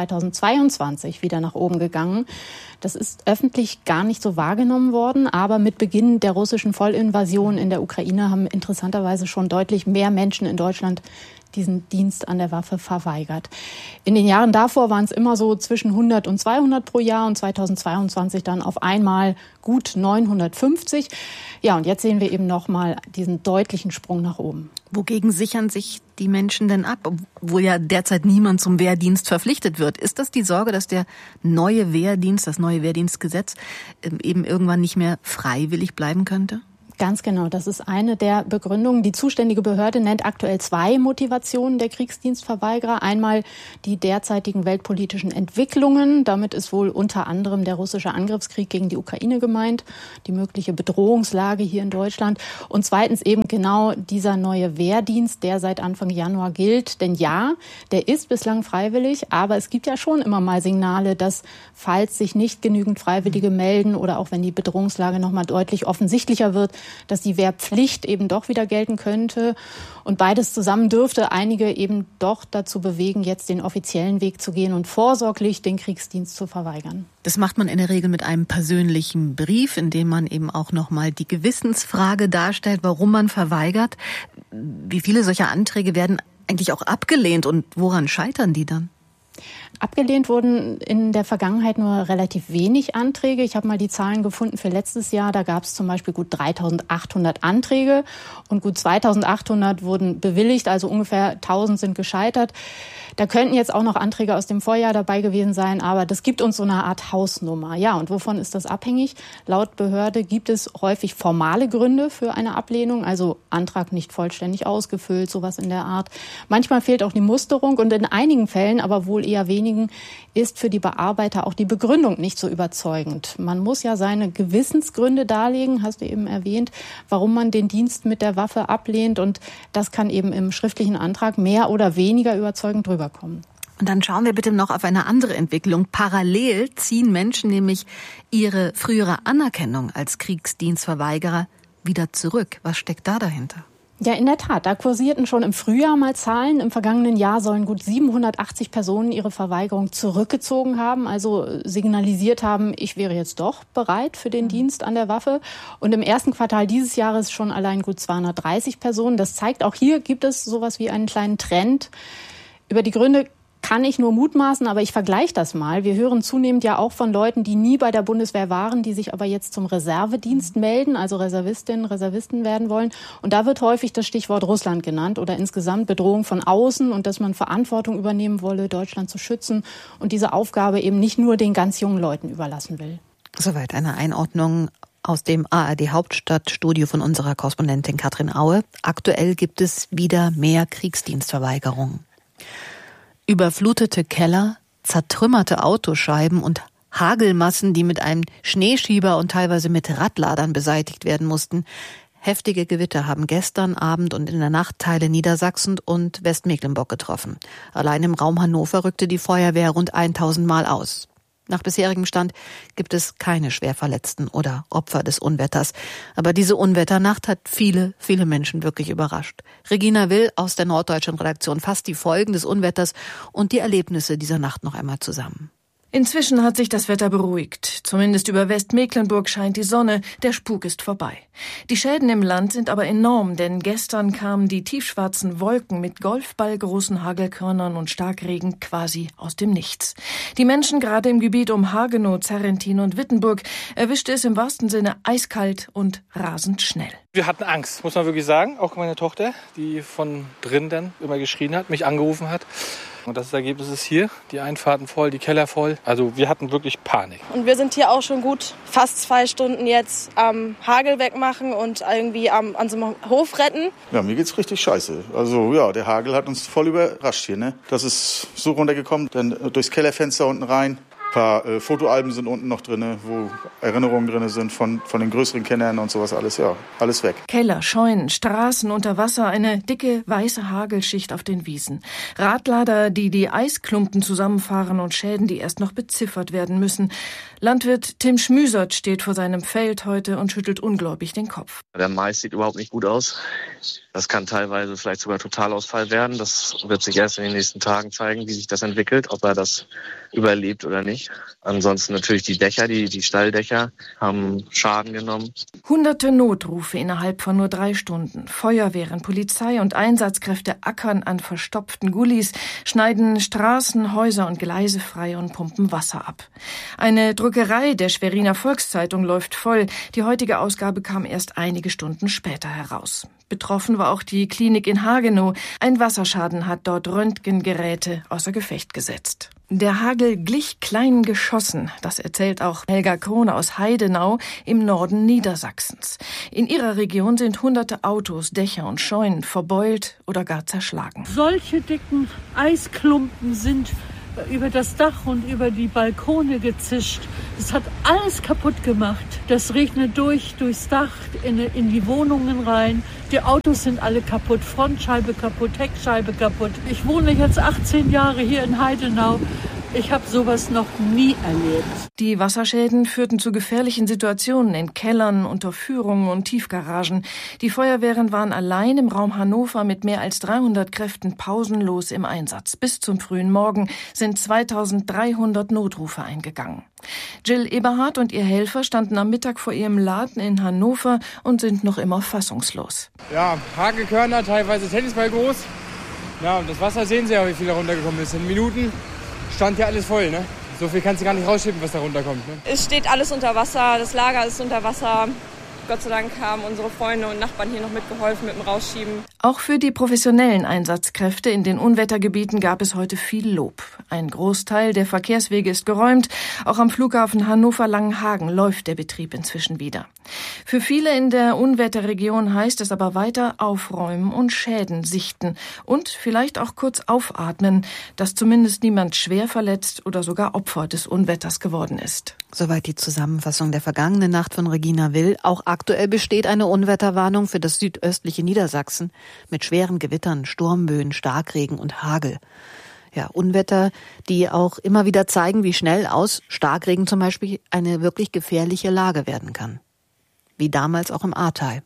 2022 wieder nach oben gegangen. Das ist öffentlich gar nicht so wahrgenommen worden, aber mit Beginn der russischen Vollinvasion in der Ukraine haben interessanterweise schon deutlich mehr Menschen in Deutschland diesen Dienst an der Waffe verweigert. In den Jahren davor waren es immer so zwischen 100 und 200 pro Jahr und 2022 dann auf einmal gut 950. Ja, und jetzt sehen wir eben nochmal diesen deutlichen Sprung nach oben. Wogegen sichern sich die Menschen denn ab, obwohl ja derzeit niemand zum Wehrdienst verpflichtet wird? Ist das die Sorge, dass der neue Wehrdienst, das neue Wehrdienstgesetz eben irgendwann nicht mehr freiwillig bleiben könnte? Ganz genau, das ist eine der Begründungen. Die zuständige Behörde nennt aktuell 2 Motivationen der Kriegsdienstverweigerer. Einmal die derzeitigen weltpolitischen Entwicklungen. Damit ist wohl unter anderem der russische Angriffskrieg gegen die Ukraine gemeint, die mögliche Bedrohungslage hier in Deutschland. Und zweitens eben genau dieser neue Wehrdienst, der seit Anfang Januar gilt. Denn ja, der ist bislang freiwillig, aber es gibt ja schon immer mal Signale, dass, falls sich nicht genügend Freiwillige melden oder auch wenn die Bedrohungslage noch mal deutlich offensichtlicher wird, dass die Wehrpflicht eben doch wieder gelten könnte. Und beides zusammen dürfte einige eben doch dazu bewegen, jetzt den offiziellen Weg zu gehen und vorsorglich den Kriegsdienst zu verweigern. Das macht man in der Regel mit einem persönlichen Brief, in dem man eben auch nochmal die Gewissensfrage darstellt, warum man verweigert. Wie viele solcher Anträge werden eigentlich auch abgelehnt und woran scheitern die dann? Abgelehnt wurden in der Vergangenheit nur relativ wenig Anträge. Ich habe mal die Zahlen gefunden für letztes Jahr. Da gab es zum Beispiel gut 3.800 Anträge und gut 2.800 wurden bewilligt, also ungefähr 1.000 sind gescheitert. Da könnten jetzt auch noch Anträge aus dem Vorjahr dabei gewesen sein, aber das gibt uns so eine Art Hausnummer. Ja, und wovon ist das abhängig? Laut Behörde gibt es häufig formale Gründe für eine Ablehnung, also Antrag nicht vollständig ausgefüllt, sowas in der Art. Manchmal fehlt auch die Musterung und in einigen Fällen, aber wohl eher wenigen, ist für die Bearbeiter auch die Begründung nicht so überzeugend. Man muss ja seine Gewissensgründe darlegen, hast du eben erwähnt, warum man den Dienst mit der Waffe ablehnt, und das kann eben im schriftlichen Antrag mehr oder weniger überzeugend rüberkommen. Und dann schauen wir bitte noch auf eine andere Entwicklung. Parallel ziehen Menschen nämlich ihre frühere Anerkennung als Kriegsdienstverweigerer wieder zurück. Was steckt da dahinter? Ja, in der Tat. Da kursierten schon im Frühjahr mal Zahlen. Im vergangenen Jahr sollen gut 780 Personen ihre Verweigerung zurückgezogen haben, also signalisiert haben, ich wäre jetzt doch bereit für den Dienst an der Waffe. Und im ersten Quartal dieses Jahres schon allein gut 230 Personen. Das zeigt, auch hier gibt es sowas wie einen kleinen Trend. Über die Gründe kann ich nur mutmaßen, aber ich vergleiche das mal. Wir hören zunehmend ja auch von Leuten, die nie bei der Bundeswehr waren, die sich aber jetzt zum Reservedienst melden, also Reservistinnen, Reservisten werden wollen. Und da wird häufig das Stichwort Russland genannt oder insgesamt Bedrohung von außen und dass man Verantwortung übernehmen wolle, Deutschland zu schützen und diese Aufgabe eben nicht nur den ganz jungen Leuten überlassen will. Soweit eine Einordnung aus dem ARD-Hauptstadtstudio von unserer Korrespondentin Katrin Aue. Aktuell gibt es wieder mehr Kriegsdienstverweigerungen. Überflutete Keller, zertrümmerte Autoscheiben und Hagelmassen, die mit einem Schneeschieber und teilweise mit Radladern beseitigt werden mussten. Heftige Gewitter haben gestern Abend und in der Nacht Teile Niedersachsen und Westmecklenburg getroffen. Allein im Raum Hannover rückte die Feuerwehr rund 1000 Mal aus. Nach bisherigem Stand gibt es keine Schwerverletzten oder Opfer des Unwetters. Aber diese Unwetternacht hat viele, viele Menschen wirklich überrascht. Regina Will aus der Norddeutschen Redaktion fasst die Folgen des Unwetters und die Erlebnisse dieser Nacht noch einmal zusammen. Inzwischen hat sich das Wetter beruhigt. Zumindest über Westmecklenburg scheint die Sonne, der Spuk ist vorbei. Die Schäden im Land sind aber enorm, denn gestern kamen die tiefschwarzen Wolken mit golfballgroßen Hagelkörnern und Starkregen quasi aus dem Nichts. Die Menschen gerade im Gebiet um Hagenow, Zerrentin und Wittenburg erwischte es im wahrsten Sinne eiskalt und rasend schnell. Wir hatten Angst, muss man wirklich sagen. Auch meine Tochter, die von drin dann immer geschrien hat, mich angerufen hat. Und das Ergebnis ist hier, die Einfahrten voll, die Keller voll. Also wir hatten wirklich Panik. Und wir sind hier auch schon gut fast 2 Stunden jetzt am Hagel wegmachen und irgendwie an so einem Hof retten. Ja, mir geht's richtig scheiße. Also ja, der Hagel hat uns voll überrascht hier, ne? Das ist so runtergekommen, dann durchs Kellerfenster unten rein. paar Fotoalben sind unten noch drin, wo Erinnerungen drin sind von den größeren Kindern und sowas alles. Ja, alles weg. Keller, Scheunen, Straßen unter Wasser, eine dicke weiße Hagelschicht auf den Wiesen. Radlader, die Eisklumpen zusammenfahren und Schäden, die erst noch beziffert werden müssen. Landwirt Tim Schmüsert steht vor seinem Feld heute und schüttelt ungläubig den Kopf. Der Mais sieht überhaupt nicht gut aus. Das kann teilweise vielleicht sogar Totalausfall werden. Das wird sich erst in den nächsten Tagen zeigen, wie sich das entwickelt, ob er das überlebt oder nicht. Ansonsten natürlich die Dächer, die Stalldächer haben Schaden genommen. Hunderte Notrufe innerhalb von nur 3 Stunden. Feuerwehren, Polizei und Einsatzkräfte ackern an verstopften Gullis, schneiden Straßen, Häuser und Gleise frei und pumpen Wasser ab. Eine Druckerei der Schweriner Volkszeitung läuft voll. Die heutige Ausgabe kam erst einige Stunden später heraus. Betroffen war auch die Klinik in Hagenow. Ein Wasserschaden hat dort Röntgengeräte außer Gefecht gesetzt. Der Hagel glich kleinen Geschossen, das erzählt auch Helga Krone aus Heidenau im Norden Niedersachsens. In ihrer Region sind hunderte Autos, Dächer und Scheunen verbeult oder gar zerschlagen. Solche dicken Eisklumpen sind über das Dach und über die Balkone gezischt. Das hat alles kaputt gemacht. Das regnet durchs Dach in die Wohnungen rein. Die Autos sind alle kaputt, Frontscheibe kaputt, Heckscheibe kaputt. Ich wohne jetzt 18 Jahre hier in Heidenau. Ich habe sowas noch nie erlebt. Die Wasserschäden führten zu gefährlichen Situationen in Kellern, Unterführungen und Tiefgaragen. Die Feuerwehren waren allein im Raum Hannover mit mehr als 300 Kräften pausenlos im Einsatz. Bis zum frühen Morgen sind 2300 Notrufe eingegangen. Jill Eberhardt und ihr Helfer standen am Mittag vor ihrem Laden in Hannover und sind noch immer fassungslos. Ja, Hagelkörner, teilweise Tennisball groß. Ja, und das Wasser sehen Sie ja, wie viel da runtergekommen ist. In Minuten stand ja alles voll, ne? So viel kannst du gar nicht rausschippen, was da runterkommt, ne? Es steht alles unter Wasser, das Lager ist unter Wasser. Gott sei Dank haben unsere Freunde und Nachbarn hier noch mitgeholfen mit dem Rausschieben. Auch für die professionellen Einsatzkräfte in den Unwettergebieten gab es heute viel Lob. Ein Großteil der Verkehrswege ist geräumt. Auch am Flughafen Hannover-Langenhagen läuft der Betrieb inzwischen wieder. Für viele in der Unwetterregion heißt es aber weiter aufräumen und Schäden sichten und vielleicht auch kurz aufatmen, dass zumindest niemand schwer verletzt oder sogar Opfer des Unwetters geworden ist. Soweit die Zusammenfassung der vergangenen Nacht von Regina Will. Auch aktuell besteht eine Unwetterwarnung für das südöstliche Niedersachsen mit schweren Gewittern, Sturmböen, Starkregen und Hagel. Ja, Unwetter, die auch immer wieder zeigen, wie schnell aus Starkregen zum Beispiel eine wirklich gefährliche Lage werden kann. Wie damals auch im Ahrtal.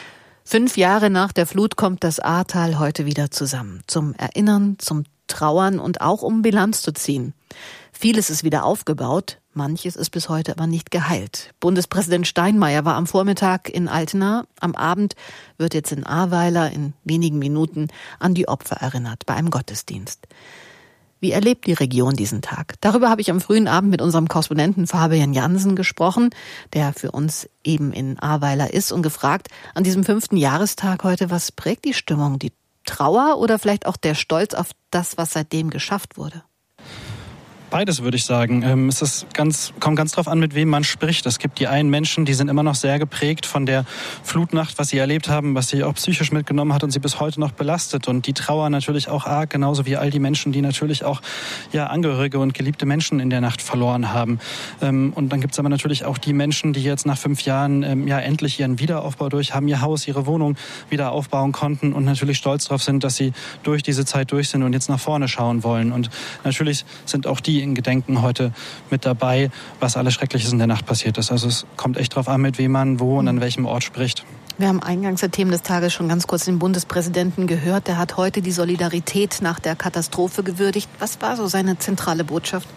5 Jahre nach der Flut kommt das Ahrtal heute wieder zusammen. Zum Erinnern, zum Trauern und auch um Bilanz zu ziehen. Vieles ist wieder aufgebaut, manches ist bis heute aber nicht geheilt. Bundespräsident Steinmeier war am Vormittag in Altena. Am Abend wird jetzt in Ahrweiler in wenigen Minuten an die Opfer erinnert, bei einem Gottesdienst. Wie erlebt die Region diesen Tag? Darüber habe ich am frühen Abend mit unserem Korrespondenten Fabian Jansen gesprochen, der für uns eben in Ahrweiler ist, und gefragt, an diesem 5. Jahrestag heute, was prägt die Stimmung? Die Trauer oder vielleicht auch der Stolz auf das, was seitdem geschafft wurde? Beides, würde ich sagen. Kommt ganz drauf an, mit wem man spricht. Es gibt die einen Menschen, die sind immer noch sehr geprägt von der Flutnacht, was sie erlebt haben, was sie auch psychisch mitgenommen hat und sie bis heute noch belastet. Und die Trauer natürlich auch arg, genauso wie all die Menschen, die natürlich auch Angehörige und geliebte Menschen in der Nacht verloren haben. Und dann gibt es aber natürlich auch die Menschen, die jetzt nach 5 Jahren endlich ihren Wiederaufbau durch haben, ihr Haus, ihre Wohnung wieder aufbauen konnten und natürlich stolz darauf sind, dass sie durch diese Zeit durch sind und jetzt nach vorne schauen wollen. Und natürlich sind auch die in Gedenken heute mit dabei, was alles Schreckliches in der Nacht passiert ist. Also es kommt echt drauf an, mit wem man wo und an welchem Ort spricht. Wir haben eingangs der Themen des Tages schon ganz kurz den Bundespräsidenten gehört. Der hat heute die Solidarität nach der Katastrophe gewürdigt. Was war so seine zentrale Botschaft?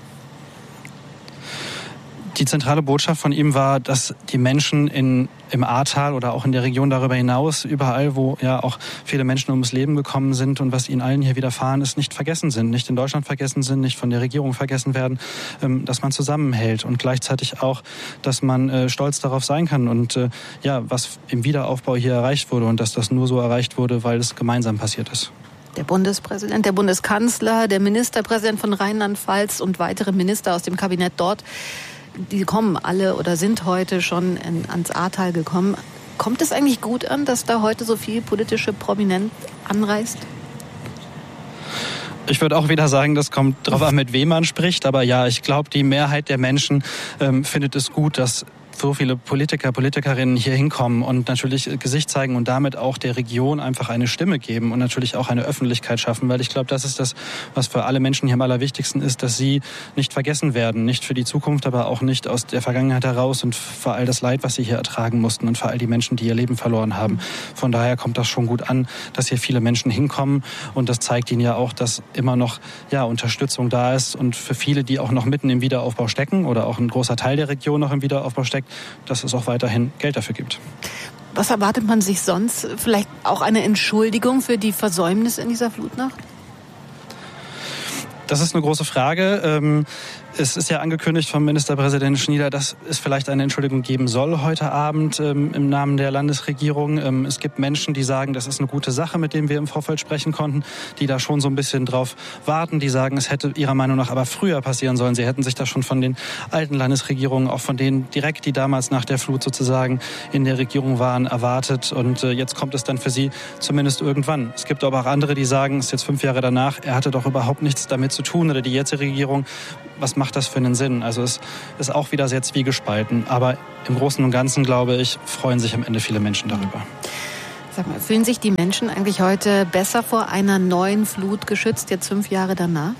Die zentrale Botschaft von ihm war, dass die Menschen im Ahrtal oder auch in der Region darüber hinaus, überall, wo auch viele Menschen ums Leben gekommen sind und was ihnen allen hier widerfahren ist, nicht vergessen sind, nicht in Deutschland vergessen sind, nicht von der Regierung vergessen werden, dass man zusammenhält und gleichzeitig auch, dass man stolz darauf sein kann und was im Wiederaufbau hier erreicht wurde und dass das nur so erreicht wurde, weil es gemeinsam passiert ist. Der Bundespräsident, der Bundeskanzler, der Ministerpräsident von Rheinland-Pfalz und weitere Minister aus dem Kabinett dort, die kommen alle oder sind heute schon ans Ahrtal gekommen. Kommt es eigentlich gut an, dass da heute so viel politische Prominenz anreist? Ich würde auch wieder sagen, das kommt drauf an, mit wem man spricht. Aber ja, ich glaube, die Mehrheit der Menschen findet es gut, dass so viele Politiker, Politikerinnen hier hinkommen und natürlich Gesicht zeigen und damit auch der Region einfach eine Stimme geben und natürlich auch eine Öffentlichkeit schaffen, weil ich glaube, das ist das, was für alle Menschen hier am allerwichtigsten ist, dass sie nicht vergessen werden, nicht für die Zukunft, aber auch nicht aus der Vergangenheit heraus und für all das Leid, was sie hier ertragen mussten und für all die Menschen, die ihr Leben verloren haben. Von daher kommt das schon gut an, dass hier viele Menschen hinkommen und das zeigt ihnen ja auch, dass immer noch Unterstützung da ist und für viele, die auch noch mitten im Wiederaufbau stecken oder auch ein großer Teil der Region noch im Wiederaufbau steckt, dass es auch weiterhin Geld dafür gibt. Was erwartet man sich sonst? Vielleicht auch eine Entschuldigung für die Versäumnisse in dieser Flutnacht? Das ist eine große Frage. Es ist ja angekündigt vom Ministerpräsident Schnieder, dass es vielleicht eine Entschuldigung geben soll heute Abend im Namen der Landesregierung. Es gibt Menschen, die sagen, das ist eine gute Sache, mit denen wir im Vorfeld sprechen konnten, die da schon so ein bisschen drauf warten, die sagen, es hätte ihrer Meinung nach aber früher passieren sollen. Sie hätten sich das schon von den alten Landesregierungen, auch von denen direkt, die damals nach der Flut sozusagen in der Regierung waren, erwartet. Und jetzt kommt es dann für sie zumindest irgendwann. Es gibt aber auch andere, die sagen, es ist jetzt 5 Jahre danach, er hatte doch überhaupt nichts damit zu tun oder die jetzige Regierung. Was macht das für einen Sinn? Also es ist auch wieder sehr zwiegespalten. Aber im Großen und Ganzen, glaube ich, freuen sich am Ende viele Menschen darüber. Sag mal, fühlen sich die Menschen eigentlich heute besser vor einer neuen Flut geschützt, jetzt 5 Jahre danach?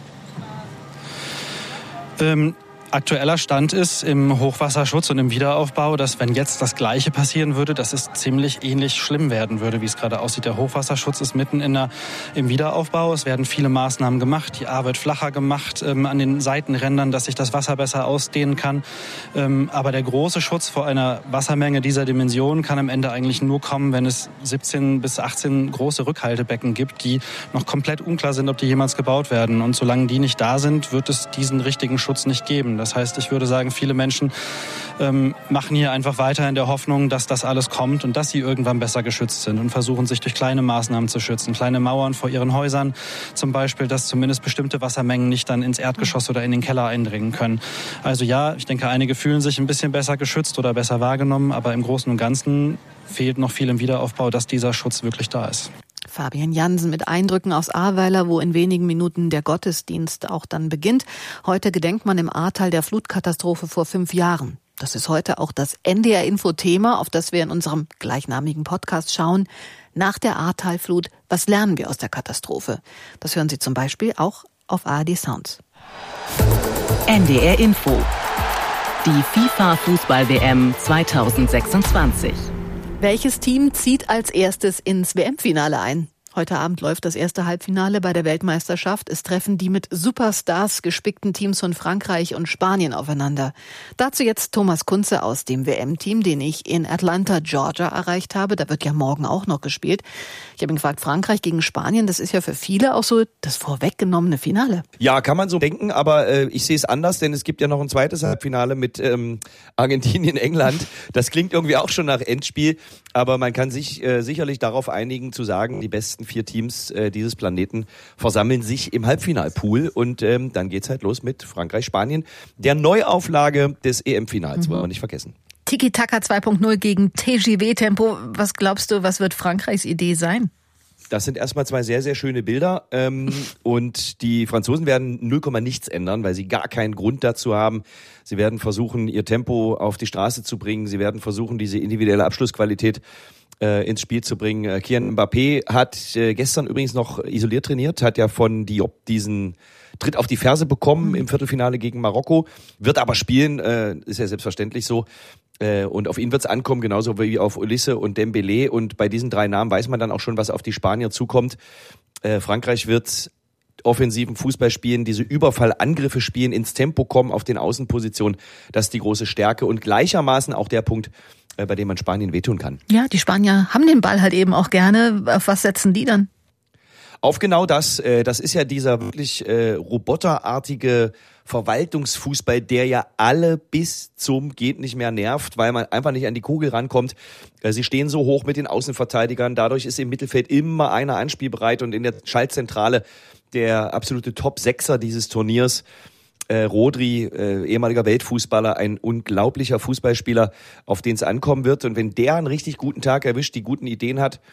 Aktueller Stand ist im Hochwasserschutz und im Wiederaufbau, dass wenn jetzt das Gleiche passieren würde, dass es ziemlich ähnlich schlimm werden würde, wie es gerade aussieht. Der Hochwasserschutz ist mitten im Wiederaufbau. Es werden viele Maßnahmen gemacht. Die A wird flacher gemacht an den Seitenrändern, dass sich das Wasser besser ausdehnen kann. Aber der große Schutz vor einer Wassermenge dieser Dimension kann am Ende eigentlich nur kommen, wenn es 17 bis 18 große Rückhaltebecken gibt, die noch komplett unklar sind, ob die jemals gebaut werden. Und solange die nicht da sind, wird es diesen richtigen Schutz nicht geben. Das heißt, ich würde sagen, viele Menschen machen hier einfach weiter in der Hoffnung, dass das alles kommt und dass sie irgendwann besser geschützt sind und versuchen, sich durch kleine Maßnahmen zu schützen. Kleine Mauern vor ihren Häusern zum Beispiel, dass zumindest bestimmte Wassermengen nicht dann ins Erdgeschoss oder in den Keller eindringen können. Also ja, ich denke, einige fühlen sich ein bisschen besser geschützt oder besser wahrgenommen, aber im Großen und Ganzen fehlt noch viel im Wiederaufbau, dass dieser Schutz wirklich da ist. Fabian Jansen mit Eindrücken aus Ahrweiler, wo in wenigen Minuten der Gottesdienst auch dann beginnt. Heute gedenkt man im Ahrtal der Flutkatastrophe vor 5 Jahren. Das ist heute auch das NDR-Info-Thema, auf das wir in unserem gleichnamigen Podcast schauen. Nach der Ahrtalflut, was lernen wir aus der Katastrophe? Das hören Sie zum Beispiel auch auf ARD Sounds. NDR Info. Die FIFA-Fußball-WM 2026. Welches Team zieht als erstes ins WM-Finale ein? Heute Abend läuft das erste Halbfinale bei der Weltmeisterschaft. Es treffen die mit Superstars gespickten Teams von Frankreich und Spanien aufeinander. Dazu jetzt Thomas Kunze aus dem WM-Team, den ich in Atlanta, Georgia erreicht habe. Da wird ja morgen auch noch gespielt. Ich habe ihn gefragt, Frankreich gegen Spanien, das ist ja für viele auch so das vorweggenommene Finale. Ja, kann man so denken, aber ich sehe es anders, denn es gibt ja noch ein zweites Halbfinale mit Argentinien, England. Das klingt irgendwie auch schon nach Endspiel, aber man kann sich sicherlich darauf einigen zu sagen, die besten 4 Teams dieses Planeten versammeln sich im Halbfinalpool und dann geht's halt los mit Frankreich, Spanien, der Neuauflage des EM-Finals, wollen wir nicht vergessen. Tiki-Taka 2.0 gegen TGW-Tempo. Was glaubst du, was wird Frankreichs Idee sein? Das sind erstmal 2 sehr, sehr schöne Bilder und die Franzosen werden 0, nichts ändern, weil sie gar keinen Grund dazu haben. Sie werden versuchen, ihr Tempo auf die Straße zu bringen. Sie werden versuchen, diese individuelle Abschlussqualität ins Spiel zu bringen. Kylian Mbappé hat gestern übrigens noch isoliert trainiert, hat ja von Diop diesen Tritt auf die Ferse bekommen im Viertelfinale gegen Marokko, wird aber spielen, ist ja selbstverständlich so. Und auf ihn wird es ankommen, genauso wie auf Olise und Dembélé. Und bei diesen 3 Namen weiß man dann auch schon, was auf die Spanier zukommt. Frankreich wird offensiven Fußball spielen, diese Überfallangriffe spielen, ins Tempo kommen auf den Außenpositionen. Das ist die große Stärke und gleichermaßen auch der Punkt, bei dem man Spanien wehtun kann. Ja, die Spanier haben den Ball halt eben auch gerne. Auf was setzen die dann? Auf genau das. Das ist ja dieser wirklich roboterartige Verwaltungsfußball, der ja alle bis zum geht nicht mehr nervt, weil man einfach nicht an die Kugel rankommt. Sie stehen so hoch mit den Außenverteidigern. Dadurch ist im Mittelfeld immer einer anspielbereit und in der Schaltzentrale der absolute Top-Sechser dieses Turniers. Rodri, ehemaliger Weltfußballer, ein unglaublicher Fußballspieler, auf den es ankommen wird. Und wenn der einen richtig guten Tag erwischt, die guten Ideen hat,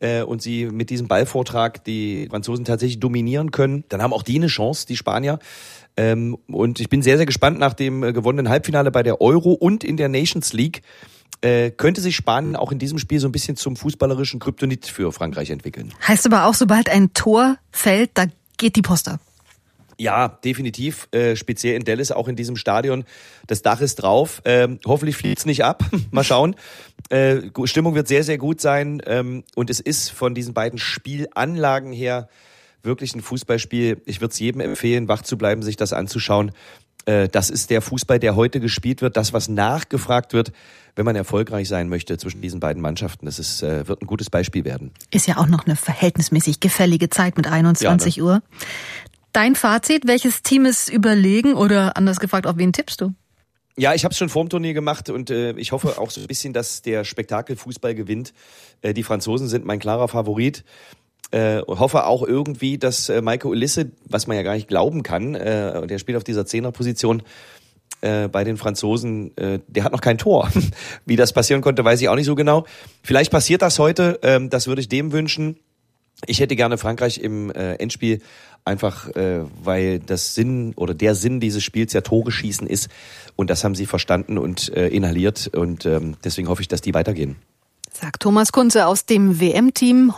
und sie mit diesem Ballvortrag die Franzosen tatsächlich dominieren können, dann haben auch die eine Chance, die Spanier. Und ich bin sehr, sehr gespannt nach dem gewonnenen Halbfinale bei der Euro und in der Nations League. Könnte sich Spanien auch in diesem Spiel so ein bisschen zum fußballerischen Kryptonit für Frankreich entwickeln. Heißt aber auch, sobald ein Tor fällt, da geht die Post ab. Ja, definitiv. Speziell in Dallas, auch in diesem Stadion. Das Dach ist drauf. Hoffentlich fliegt's nicht ab. Mal schauen. Stimmung wird sehr, sehr gut sein. Und es ist von diesen beiden Spielanlagen her wirklich ein Fußballspiel. Ich würde es jedem empfehlen, wach zu bleiben, sich das anzuschauen. Das ist der Fußball, der heute gespielt wird. Das, was nachgefragt wird, wenn man erfolgreich sein möchte zwischen diesen beiden Mannschaften. Das ist, wird ein gutes Beispiel werden. Ist ja auch noch eine verhältnismäßig gefällige Zeit mit 21 Uhr. Dein Fazit, welches Team ist überlegen oder anders gefragt, auf wen tippst du? Ja, ich habe es schon vorm Turnier gemacht und ich hoffe auch so ein bisschen, dass der Spektakelfußball gewinnt. Die Franzosen sind mein klarer Favorit. Hoffe auch irgendwie, dass Michael Olise, was man ja gar nicht glauben kann, der spielt auf dieser Zehnerposition bei den Franzosen, der hat noch kein Tor. Wie das passieren konnte, weiß ich auch nicht so genau. Vielleicht passiert das heute, das würde ich dem wünschen. Ich hätte gerne Frankreich im Endspiel, einfach weil der Sinn dieses Spiels ja Tore schießen ist. Und das haben sie verstanden und inhaliert. Und deswegen hoffe ich, dass die weitergehen. Sagt Thomas Kunze aus dem WM-Team.